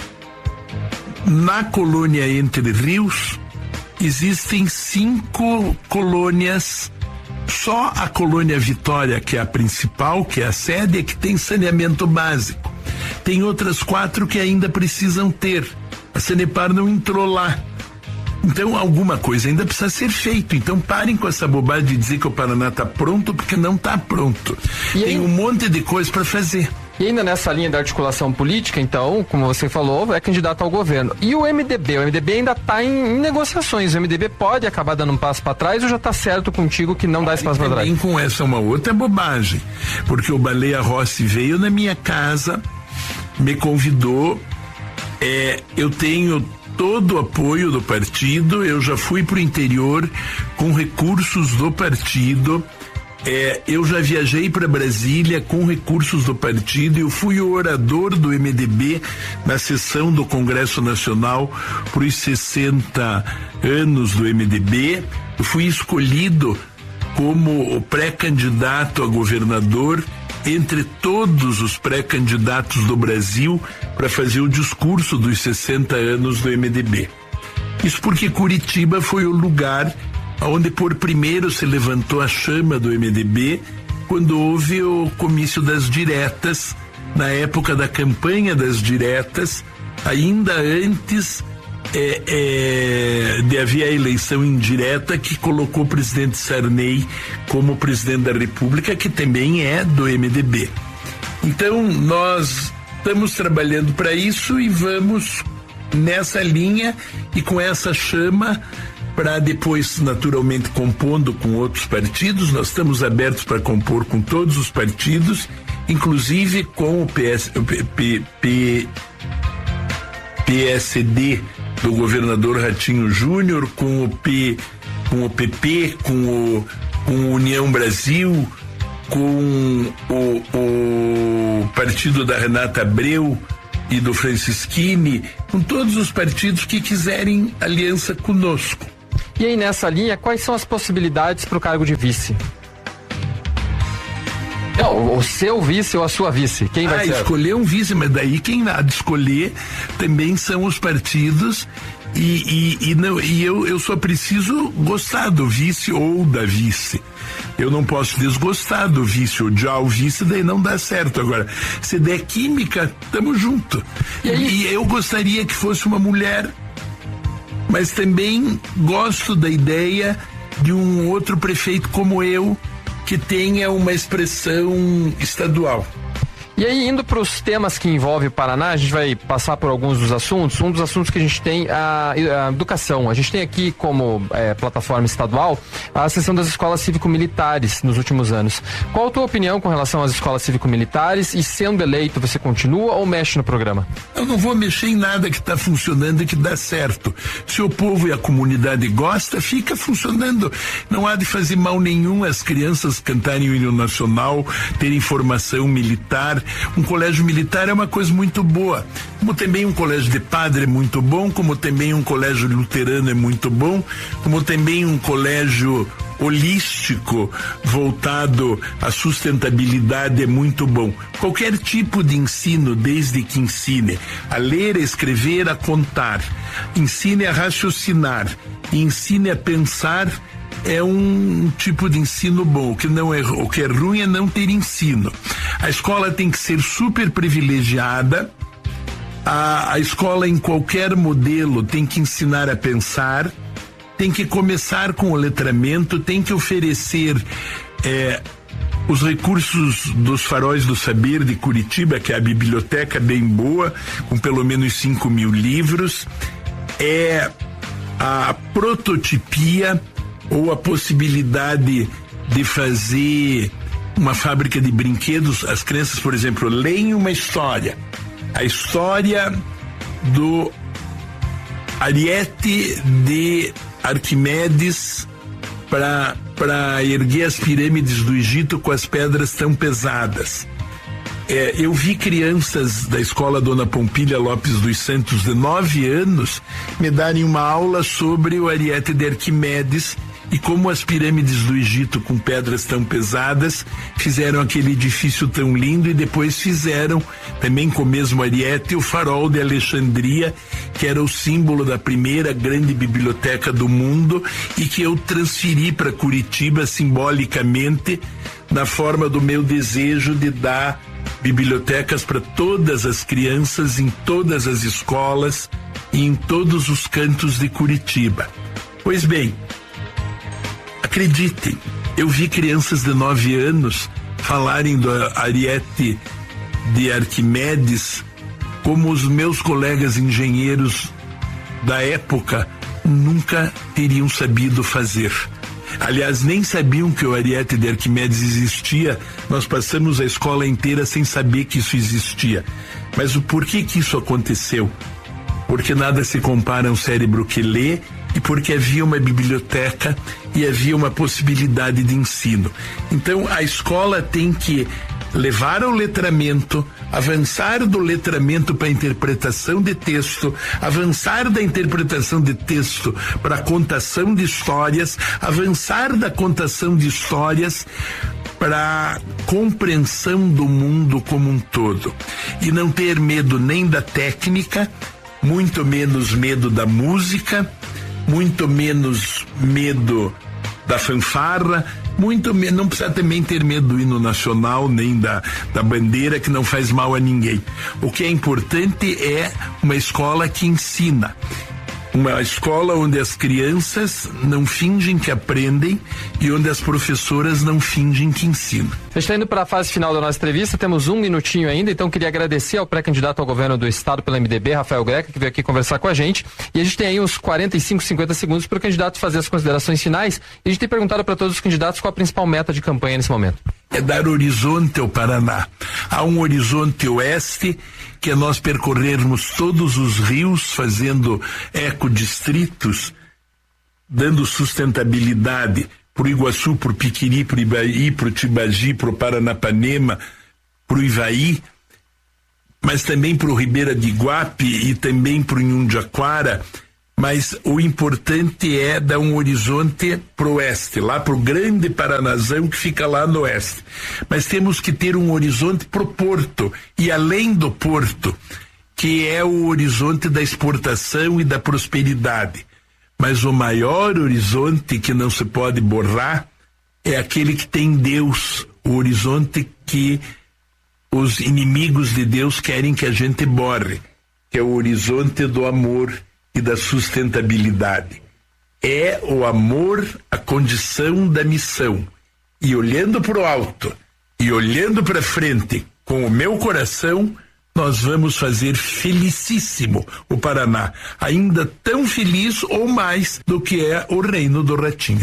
Speaker 10: na colônia Entre Rios existem cinco colônias. Só a colônia Vitória, que é a principal, que é a sede, é que tem saneamento básico. Tem outras quatro que ainda precisam ter. A Sanepar não entrou lá. Então alguma coisa ainda precisa ser feito. Então parem com essa bobagem de dizer que o Paraná está pronto, porque não está pronto. E tem aí, um monte de coisa para fazer.
Speaker 3: E ainda nessa linha da articulação política, então, como você falou, é candidato ao governo. E o M D B? O M D B ainda está em, em negociações. O M D B pode acabar dando um passo para trás ou já está certo contigo que não dá esse passo para trás?
Speaker 10: Também com essa uma outra bobagem, porque o Baleia Rossi veio na minha casa, me convidou, é, eu tenho todo o apoio do partido, eu já fui para o interior com recursos do partido. É, eu já viajei para Brasília com recursos do partido. Eu fui o orador do M D B na sessão do Congresso Nacional para os sessenta anos do M D B. Eu fui escolhido como o pré-candidato a governador entre todos os pré-candidatos do Brasil para fazer o discurso dos sessenta anos do M D B. Isso porque Curitiba foi o lugar onde por primeiro se levantou a chama do M D B, quando houve o comício das diretas, na época da campanha das diretas, ainda antes é, é, de haver a eleição indireta que colocou o presidente Sarney como presidente da República, que também é do M D B. Então nós estamos trabalhando para isso e vamos nessa linha e com essa chama, para depois, naturalmente, compondo com outros partidos. Nós estamos abertos para compor com todos os partidos, inclusive com o P S, P, P, P, P S D do governador Ratinho Júnior, com o P, com o P P, com o com União Brasil, com o, o partido da Renata Abreu e do Francisquini, com todos os partidos que quiserem aliança conosco.
Speaker 3: E aí, nessa linha, quais são as possibilidades para o cargo de vice? Não, o seu vice ou a sua vice? Quem vai
Speaker 10: ah,
Speaker 3: ser?
Speaker 10: Escolher um vice, mas daí quem há de escolher também são os partidos e, e, e, não, e eu, eu só preciso gostar do vice ou da vice. Eu não posso desgostar do vice, odiar o vice, daí não dá certo. Agora, se der química, tamo junto. E, e eu gostaria que fosse uma mulher, mas também gosto da ideia de um outro prefeito como eu, que tenha uma expressão estadual.
Speaker 3: E aí, indo para os temas que envolvem o Paraná, a gente vai passar por alguns dos assuntos. Um dos assuntos que a gente tem a, a educação. A gente tem aqui como é, plataforma estadual a sessão das escolas cívico-militares nos últimos anos. Qual a tua opinião com relação às escolas cívico-militares e, sendo eleito, você continua ou mexe no programa?
Speaker 10: Eu não vou mexer em nada que está funcionando e que dá certo. Se o povo e a comunidade gosta, fica funcionando. Não há de fazer mal nenhum as crianças cantarem o hino nacional, terem formação militar. Um colégio militar é uma coisa muito boa, como também um colégio de padre é muito bom, como também um colégio luterano é muito bom, como também um colégio holístico voltado à sustentabilidade é muito bom. Qualquer tipo de ensino, desde que ensine a ler, a escrever, a contar, ensine a raciocinar, ensine a pensar, é um tipo de ensino bom. O que não é, o que é ruim é não ter ensino. A escola tem que ser super privilegiada. A, a escola, em qualquer modelo, tem que ensinar a pensar, tem que começar com o letramento, tem que oferecer é, os recursos dos Faróis do Saber de Curitiba, que é a biblioteca bem boa, com pelo menos cinco mil livros, é a prototipia ou a possibilidade de fazer uma fábrica de brinquedos. As crianças, por exemplo, leem uma história, a história do ariete de Arquimedes para para erguer as pirâmides do Egito com as pedras tão pesadas. É, eu vi crianças da escola Dona Pompília Lopes dos Santos, de nove anos, me darem uma aula sobre o ariete de Arquimedes e como as pirâmides do Egito, com pedras tão pesadas, fizeram aquele edifício tão lindo, e depois fizeram, também com o mesmo ariete, o farol de Alexandria, que era o símbolo da primeira grande biblioteca do mundo e que eu transferi para Curitiba simbolicamente, na forma do meu desejo de dar bibliotecas para todas as crianças, em todas as escolas e em todos os cantos de Curitiba. Pois bem, acreditem, eu vi crianças de nove anos falarem do ariete de Arquimedes como os meus colegas engenheiros da época nunca teriam sabido fazer. Aliás, nem sabiam que o ariete de Arquimedes existia. Nós passamos a escola inteira sem saber que isso existia. Mas o porquê que isso aconteceu? Porque nada se compara a um cérebro que lê, e porque havia uma biblioteca e havia uma possibilidade de ensino. Então, a escola tem que levar ao letramento, avançar do letramento para a interpretação de texto, avançar da interpretação de texto para a contação de histórias, avançar da contação de histórias para a compreensão do mundo como um todo. E não ter medo nem da técnica, muito menos medo da música, muito menos medo da fanfarra, muito menos, não precisa também ter medo do hino nacional, nem da, da bandeira, que não faz mal a ninguém. O que é importante é uma escola que ensina. Uma escola onde as crianças não fingem que aprendem e onde as professoras não fingem que ensinam.
Speaker 3: A gente está indo para a fase final da nossa entrevista, temos um minutinho ainda, então queria agradecer ao pré-candidato ao governo do estado pela M D B, Rafael Greca, que veio aqui conversar com a gente, e a gente tem aí uns quarenta e cinco, cinquenta segundos para o candidato fazer as considerações finais, e a gente tem perguntado para todos os candidatos qual a principal meta de campanha nesse momento.
Speaker 10: É dar horizonte ao Paraná. Há um horizonte oeste, que é nós percorrermos todos os rios, fazendo ecodistritos, dando sustentabilidade. pro Iguaçu, pro Piquiri, pro Ibaí, pro Tibagi, pro Paranapanema, pro Ivaí, mas também pro Ribeira de Iguape e também pro Inhundiaquara. Mas o importante é dar um horizonte pro oeste, lá pro grande Paranazão que fica lá no oeste. Mas temos que ter um horizonte pro porto e além do porto, que é o horizonte da exportação e da prosperidade. Mas o maior horizonte que não se pode borrar é aquele que tem Deus, o horizonte que os inimigos de Deus querem que a gente borre, que é o horizonte do amor e da sustentabilidade. É o amor a condição da missão. E olhando para o alto e olhando para frente com o meu coração, nós vamos fazer felicíssimo o Paraná, ainda tão feliz ou mais do que é o reino do Ratinho.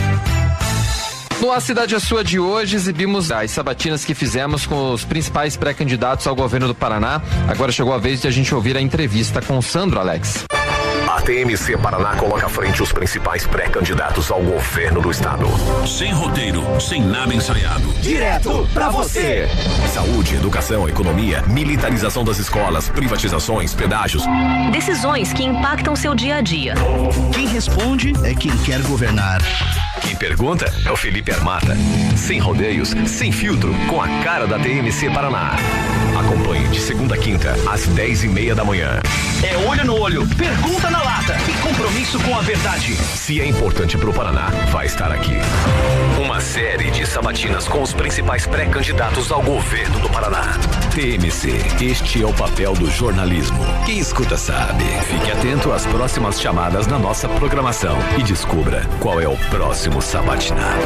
Speaker 3: No A Cidade é Sua de hoje, exibimos as sabatinas que fizemos com os principais pré-candidatos ao governo do Paraná. Agora chegou a vez de a gente ouvir a entrevista com o Sandro Alex.
Speaker 4: A T M C Paraná coloca à frente os principais pré-candidatos ao governo do estado.
Speaker 5: Sem roteiro, sem nada ensaiado.
Speaker 4: Direto pra você. Saúde, educação, economia, militarização das escolas, privatizações, pedágios.
Speaker 6: Decisões que impactam seu dia a dia.
Speaker 11: Quem responde é quem quer governar.
Speaker 4: Quem pergunta é o Felipe Armata. Sem rodeios, sem filtro, com a cara da T M C Paraná. Acompanhe de segunda a quinta, às dez e meia da manhã.
Speaker 7: É olho no olho, pergunta na lata e compromisso com a verdade.
Speaker 4: Se é importante pro Paraná, vai estar aqui. Uma série de sabatinas com os principais pré-candidatos ao governo do Paraná. T M C, este é o papel do jornalismo. Quem escuta sabe. Fique atento às próximas chamadas na nossa programação e descubra qual é o próximo sabatinado.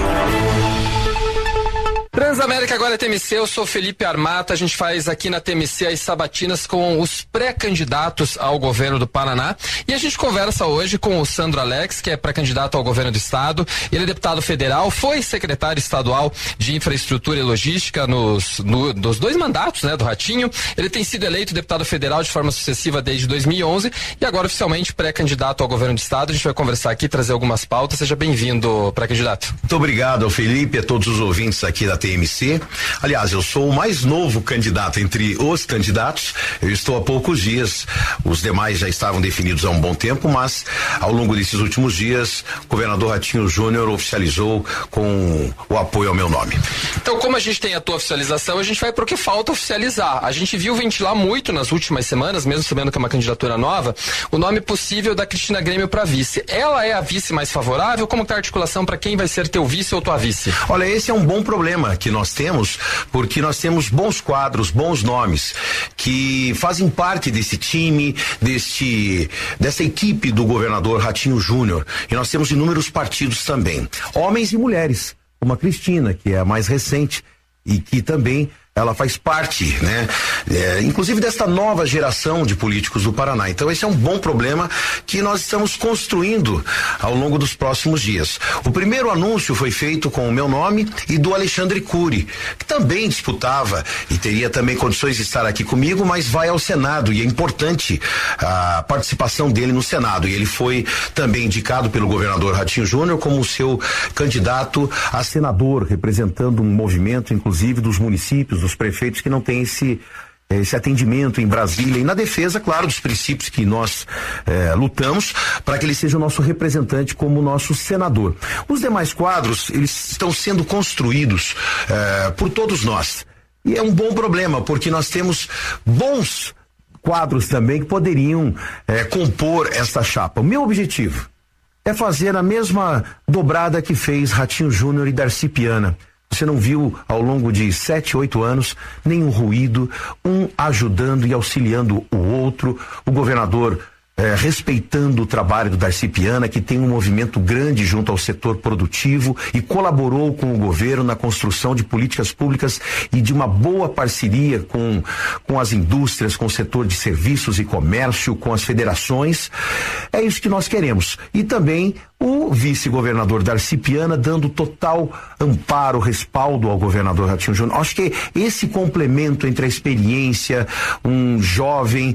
Speaker 3: Transamérica agora é T M C, eu sou Felipe Armata, a gente faz aqui na T M C as sabatinas com os pré-candidatos ao governo do Paraná e a gente conversa hoje com o Sandro Alex, que é pré-candidato ao governo do estado. Ele é deputado federal, foi secretário estadual de infraestrutura e logística nos, no, nos dois mandatos, né, do Ratinho. Ele tem sido eleito deputado federal de forma sucessiva desde dois mil e onze e agora oficialmente pré-candidato ao governo do estado. A gente vai conversar aqui, trazer algumas pautas. Seja bem-vindo, pré-candidato.
Speaker 12: Muito obrigado, Felipe, a todos os ouvintes aqui da T M C. Aliás, eu sou o mais novo candidato entre os candidatos. Eu estou há poucos dias. Os demais já estavam definidos há um bom tempo, mas ao longo desses últimos dias, o governador Ratinho Júnior oficializou com o apoio ao meu nome.
Speaker 3: Então, como a gente tem a tua oficialização, a gente vai pro que falta oficializar. A gente viu ventilar muito nas últimas semanas, mesmo sabendo que é uma candidatura nova, o nome possível da Cristina Grêmio para vice. Ela é a vice mais favorável? Como está a articulação para quem vai ser teu vice ou tua vice?
Speaker 12: Olha, esse é um bom problema que nós temos, porque nós temos bons quadros, bons nomes que fazem parte desse time, deste, dessa equipe do governador Ratinho Júnior, e nós temos inúmeros partidos também, homens e mulheres, como a Cristina, que é a mais recente e que também ela faz parte, né? É, inclusive desta nova geração de políticos do Paraná. Então esse é um bom problema que nós estamos construindo ao longo dos próximos dias. O primeiro anúncio foi feito com o meu nome e do Alexandre Cury, que também disputava e teria também condições de estar aqui comigo, mas vai ao Senado e é importante a participação dele no Senado. E ele foi também indicado pelo governador Ratinho Júnior como seu candidato a senador, representando um movimento, inclusive, dos municípios, dos prefeitos que não têm esse esse atendimento em Brasília e na defesa, claro, dos princípios que nós eh, lutamos para que ele seja o nosso representante como nosso senador. Os demais quadros, eles estão sendo construídos eh, por todos nós e é um bom problema porque nós temos bons quadros também que poderiam eh, compor essa chapa. O meu objetivo é fazer a mesma dobrada que fez Ratinho Júnior e Darcy Piana. Você não viu ao longo de sete, oito anos nenhum ruído, um ajudando e auxiliando o outro, o governador eh, respeitando o trabalho do Darcy Piana, que tem um movimento grande junto ao setor produtivo e colaborou com o governo na construção de políticas públicas e de uma boa parceria com, com as indústrias, com o setor de serviços e comércio, com as federações. É isso que nós queremos. E também o vice-governador Darcy Piana dando total amparo, respaldo ao governador Ratinho Júnior. Acho que esse complemento entre a experiência, um jovem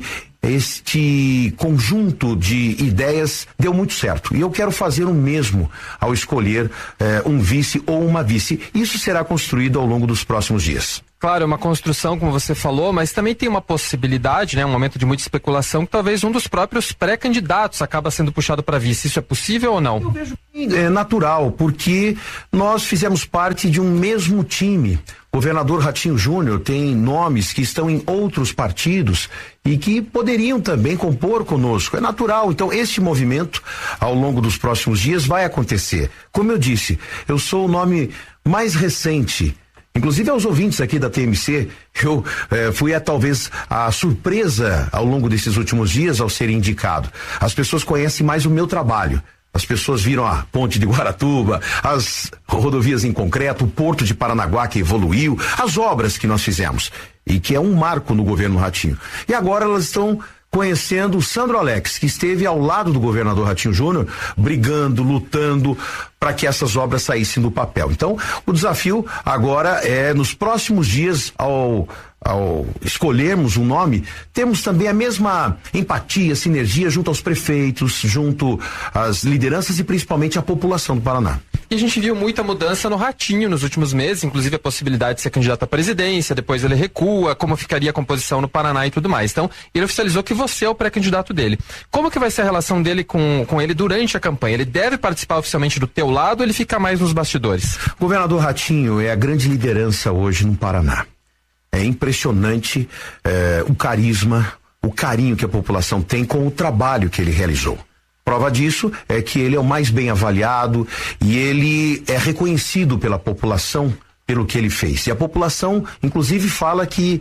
Speaker 12: este conjunto de ideias deu muito certo. E eu quero fazer o mesmo ao escolher eh, um vice ou uma vice. Isso será construído ao longo dos próximos dias.
Speaker 3: Claro, é uma construção, como você falou, mas também tem uma possibilidade, né, um momento de muita especulação, que talvez um dos próprios pré-candidatos acaba sendo puxado para vice. Isso é possível ou não?
Speaker 12: Eu vejo que é natural, porque nós fizemos parte de um mesmo time. O governador Ratinho Júnior tem nomes que estão em outros partidos e que poderiam também compor conosco. É natural. Então, este movimento, ao longo dos próximos dias, vai acontecer. Como eu disse, eu sou o nome mais recente. Inclusive aos ouvintes aqui da T M C, eu eh, fui a talvez a surpresa ao longo desses últimos dias ao ser indicado. As pessoas conhecem mais o meu trabalho. As pessoas viram a ponte de Guaratuba, as rodovias em concreto, o porto de Paranaguá que evoluiu, as obras que nós fizemos e que é um marco no governo Ratinho. E agora elas estão conhecendo o Sandro Alex, que esteve ao lado do governador Ratinho Júnior, brigando, lutando para que essas obras saíssem do papel. Então, o desafio agora é, nos próximos dias, ao, ao escolhermos um nome, temos também a mesma empatia, sinergia junto aos prefeitos, junto às lideranças e principalmente à população do Paraná.
Speaker 3: E a gente viu muita mudança no Ratinho nos últimos meses, inclusive a possibilidade de ser candidato à presidência, depois ele recua, como ficaria a composição no Paraná e tudo mais. Então, ele oficializou que você é o pré-candidato dele. Como que vai ser a relação dele com, com ele durante a campanha? Ele deve participar oficialmente do teu lado ou ele fica mais nos bastidores?
Speaker 12: O governador Ratinho é a grande liderança hoje no Paraná. É impressionante é, o carisma, o carinho que a população tem com o trabalho que ele realizou. Prova disso é que ele é o mais bem avaliado e ele é reconhecido pela população pelo que ele fez. E a população, inclusive, fala que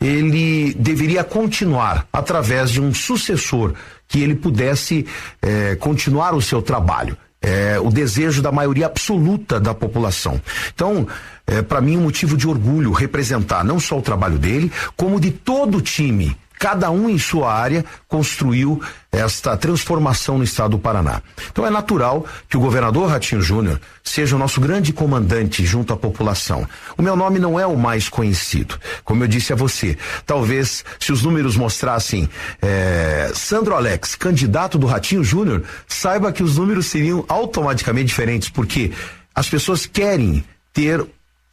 Speaker 12: ele deveria continuar através de um sucessor, que ele pudesse eh, continuar o seu trabalho. É o desejo da maioria absoluta da população. Então, é, para mim, um motivo de orgulho representar não só o trabalho dele, como de todo o time. Cada um em sua área construiu esta transformação no estado do Paraná. Então é natural que o governador Ratinho Júnior seja o nosso grande comandante junto à população. O meu nome não é o mais conhecido, como eu disse a você. Talvez se os números mostrassem é, Sandro Alex, candidato do Ratinho Júnior, saiba que os números seriam automaticamente diferentes, porque as pessoas querem ter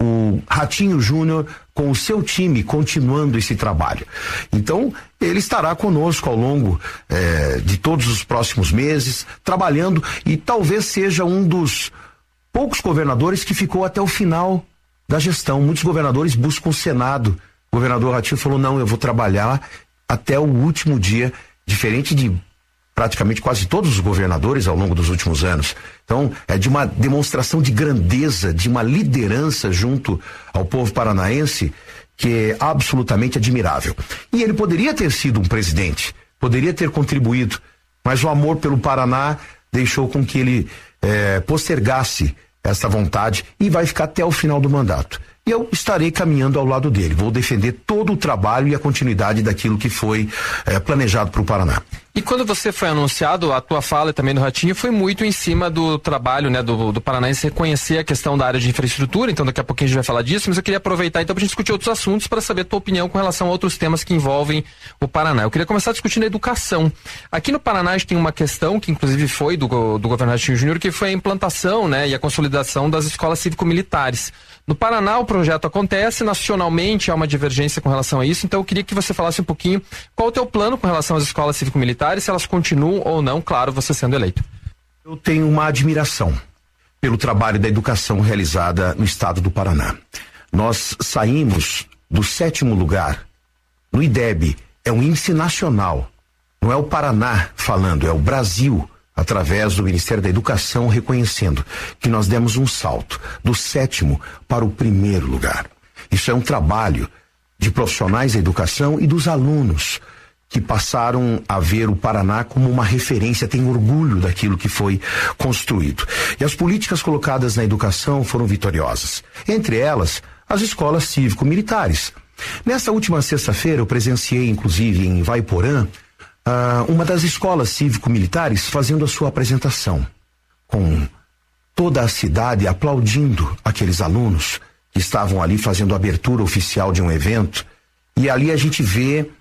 Speaker 12: o Ratinho Júnior com o seu time continuando esse trabalho. Então, ele estará conosco ao longo eh, de todos os próximos meses, trabalhando, e talvez seja um dos poucos governadores que ficou até o final da gestão. Muitos governadores buscam o Senado. O governador Ratinho falou, não, eu vou trabalhar até o último dia, diferente de praticamente quase todos os governadores ao longo dos últimos anos. Então, é de uma demonstração de grandeza, de uma liderança junto ao povo paranaense que é absolutamente admirável. E ele poderia ter sido um presidente, poderia ter contribuído, mas o amor pelo Paraná deixou com que ele eh, postergasse essa vontade e vai ficar até o final do mandato. E eu estarei caminhando ao lado dele. Vou defender todo o trabalho e a continuidade daquilo que foi eh, planejado para o Paraná.
Speaker 3: E quando você foi anunciado, a tua fala e também do Ratinho foi muito em cima do trabalho, né, do, do Paranaense reconhecer a questão da área de infraestrutura, então daqui a pouquinho a gente vai falar disso, mas eu queria aproveitar então para a gente discutir outros assuntos para saber a tua opinião com relação a outros temas que envolvem o Paraná. Eu queria começar discutindo a educação. Aqui no Paraná a gente tem uma questão que inclusive foi do, do governo Ratinho Júnior, que foi a implantação, né, e a consolidação das escolas cívico-militares. No Paraná o projeto acontece, nacionalmente há uma divergência com relação a isso, então eu queria que você falasse um pouquinho qual o teu plano com relação às escolas cívico-militares, se elas continuam ou não, claro, você sendo eleito.
Speaker 12: Eu tenho uma admiração pelo trabalho da educação realizada no estado do Paraná. Nós saímos do sétimo lugar no I D E B, é um índice nacional, não é o Paraná falando, é o Brasil, através do Ministério da Educação, reconhecendo que nós demos um salto do sétimo para o primeiro lugar. Isso é um trabalho de profissionais da educação e dos alunos que passaram a ver o Paraná como uma referência, tem orgulho daquilo que foi construído. E as políticas colocadas na educação foram vitoriosas. Entre elas, as escolas cívico-militares. Nesta última sexta-feira, eu presenciei, inclusive, em Vaiporã, Uh, uma das escolas cívico-militares fazendo a sua apresentação, com toda a cidade aplaudindo aqueles alunos que estavam ali fazendo a abertura oficial de um evento, e ali a gente vê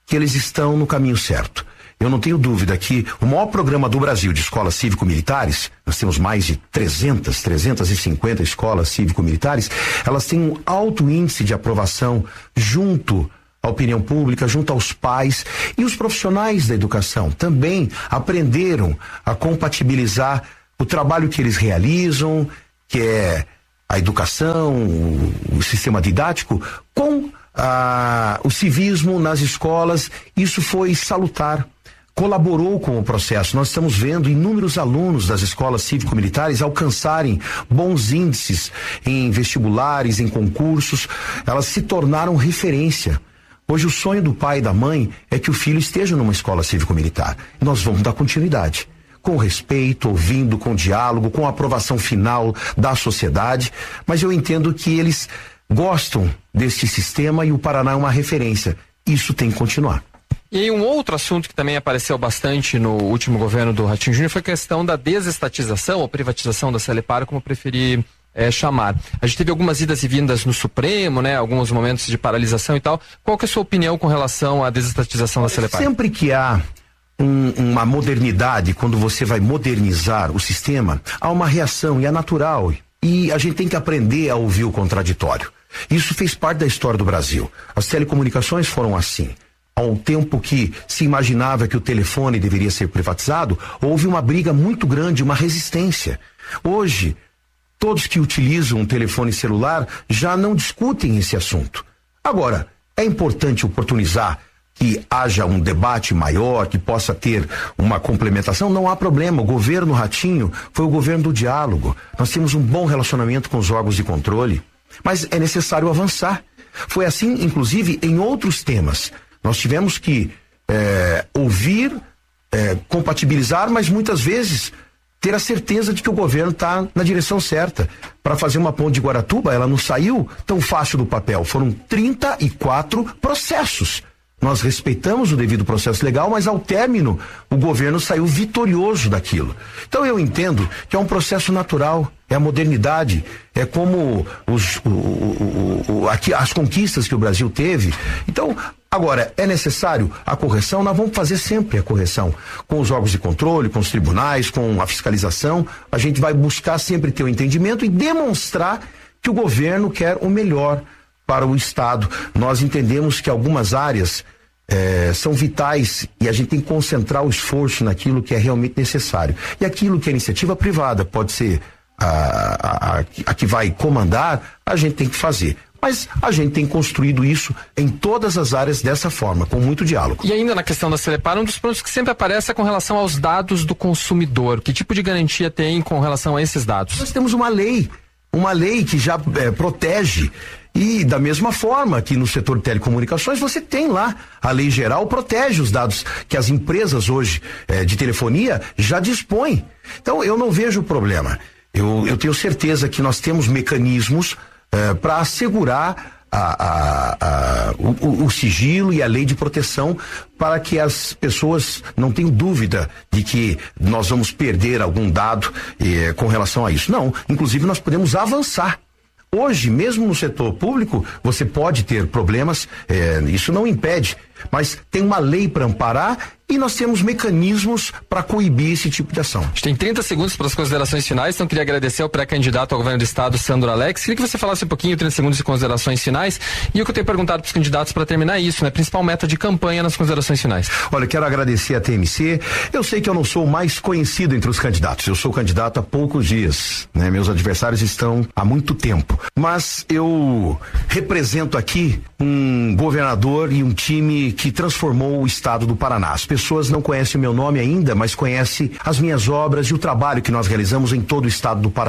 Speaker 12: que eles estão no caminho certo. Eu não tenho dúvida que o maior programa do Brasil de escolas cívico-militares, nós temos mais de trezentas, trezentas e cinquenta escolas cívico-militares, elas têm um alto índice de aprovação junto à opinião pública, junto aos pais, e os profissionais da educação também aprenderam a compatibilizar o trabalho que eles realizam, que é a educação, o, o sistema didático, com ah, o civismo nas escolas. Isso foi salutar, colaborou com o processo. Nós estamos vendo inúmeros alunos das escolas cívico-militares alcançarem bons índices em vestibulares, em concursos. Elas se tornaram referência. Hoje o sonho do pai e da mãe é que o filho esteja numa escola cívico-militar. Nós vamos dar continuidade, com respeito, ouvindo, com diálogo, com a aprovação final da sociedade, mas eu entendo que eles gostam deste sistema e o Paraná é uma referência. Isso tem que continuar.
Speaker 3: E um outro assunto que também apareceu bastante no último governo do Ratinho Júnior foi a questão da desestatização ou privatização da Celepar, como preferir é, chamar. A gente teve algumas idas e vindas no Supremo, né? Alguns momentos de paralisação e tal. Qual que é a sua opinião com relação à desestatização da Celepar?
Speaker 12: Sempre que há um, uma modernidade, quando você vai modernizar o sistema, há uma reação e é natural. E a gente tem que aprender a ouvir o contraditório. Isso fez parte da história do Brasil. As telecomunicações foram assim. Ao tempo que se imaginava que o telefone deveria ser privatizado, houve uma briga muito grande, uma resistência. Hoje, todos que utilizam um telefone celular já não discutem esse assunto. Agora, é importante oportunizar que haja um debate maior, que possa ter uma complementação, não há problema. O governo Ratinho foi o governo do diálogo. Nós temos um bom relacionamento com os órgãos de controle, mas é necessário avançar. Foi assim, inclusive, em outros temas. Nós tivemos que é, ouvir, é, compatibilizar, mas muitas vezes ter a certeza de que o governo está na direção certa. Para fazer uma ponte de Guaratuba, ela não saiu tão fácil do papel. Foram trinta e quatro processos. Nós respeitamos o devido processo legal, mas ao término o governo saiu vitorioso daquilo. Então eu entendo que é um processo natural, é a modernidade, é como os, o, o, o, aqui, as conquistas que o Brasil teve. Então, agora, é necessário a correção? Nós vamos fazer sempre a correção. Com os órgãos de controle, com os tribunais, com a fiscalização, a gente vai buscar sempre ter o entendimento e demonstrar que o governo quer o melhor para o Estado. Nós entendemos que algumas áreas eh, são vitais e a gente tem que concentrar o esforço naquilo que é realmente necessário. E aquilo que é iniciativa privada pode ser a, a, a, a que vai comandar, a gente tem que fazer. Mas a gente tem construído isso em todas as áreas dessa forma, com muito diálogo.
Speaker 3: E ainda na questão da Celepar, um dos pontos que sempre aparece é com relação aos dados do consumidor. Que tipo de garantia tem com relação a esses dados?
Speaker 12: Nós temos uma lei, uma lei que já é, protege. E da mesma forma que no setor de telecomunicações você tem lá, a lei geral protege os dados que as empresas hoje é, de telefonia já dispõem. Então eu não vejo problema. Eu, eu tenho certeza que nós temos mecanismos é, para assegurar a, a, a, o, o sigilo e a lei de proteção para que as pessoas não tenham dúvida de que nós vamos perder algum dado é, com relação a isso. Não, inclusive nós podemos avançar. Hoje, mesmo no setor público, você pode ter problemas, é, isso não impede, mas tem uma lei para amparar e nós temos mecanismos para coibir esse tipo de ação.
Speaker 3: A gente tem trinta segundos para as considerações finais, então queria agradecer ao pré-candidato ao governo do estado, Sandro Alex. Queria que você falasse um pouquinho, trinta segundos de considerações finais, e o que eu tenho perguntado para os candidatos para terminar isso, né? Principal meta de campanha nas considerações finais.
Speaker 12: Olha, quero agradecer a T M C. Eu sei que eu não sou o mais conhecido entre os candidatos, eu sou candidato há poucos dias, né? Meus adversários estão há muito tempo, mas eu represento aqui um governador e um time que transformou o estado do Paraná. As pessoas não conhecem o meu nome ainda, mas conhecem as minhas obras e o trabalho que nós realizamos em todo o estado do Paraná.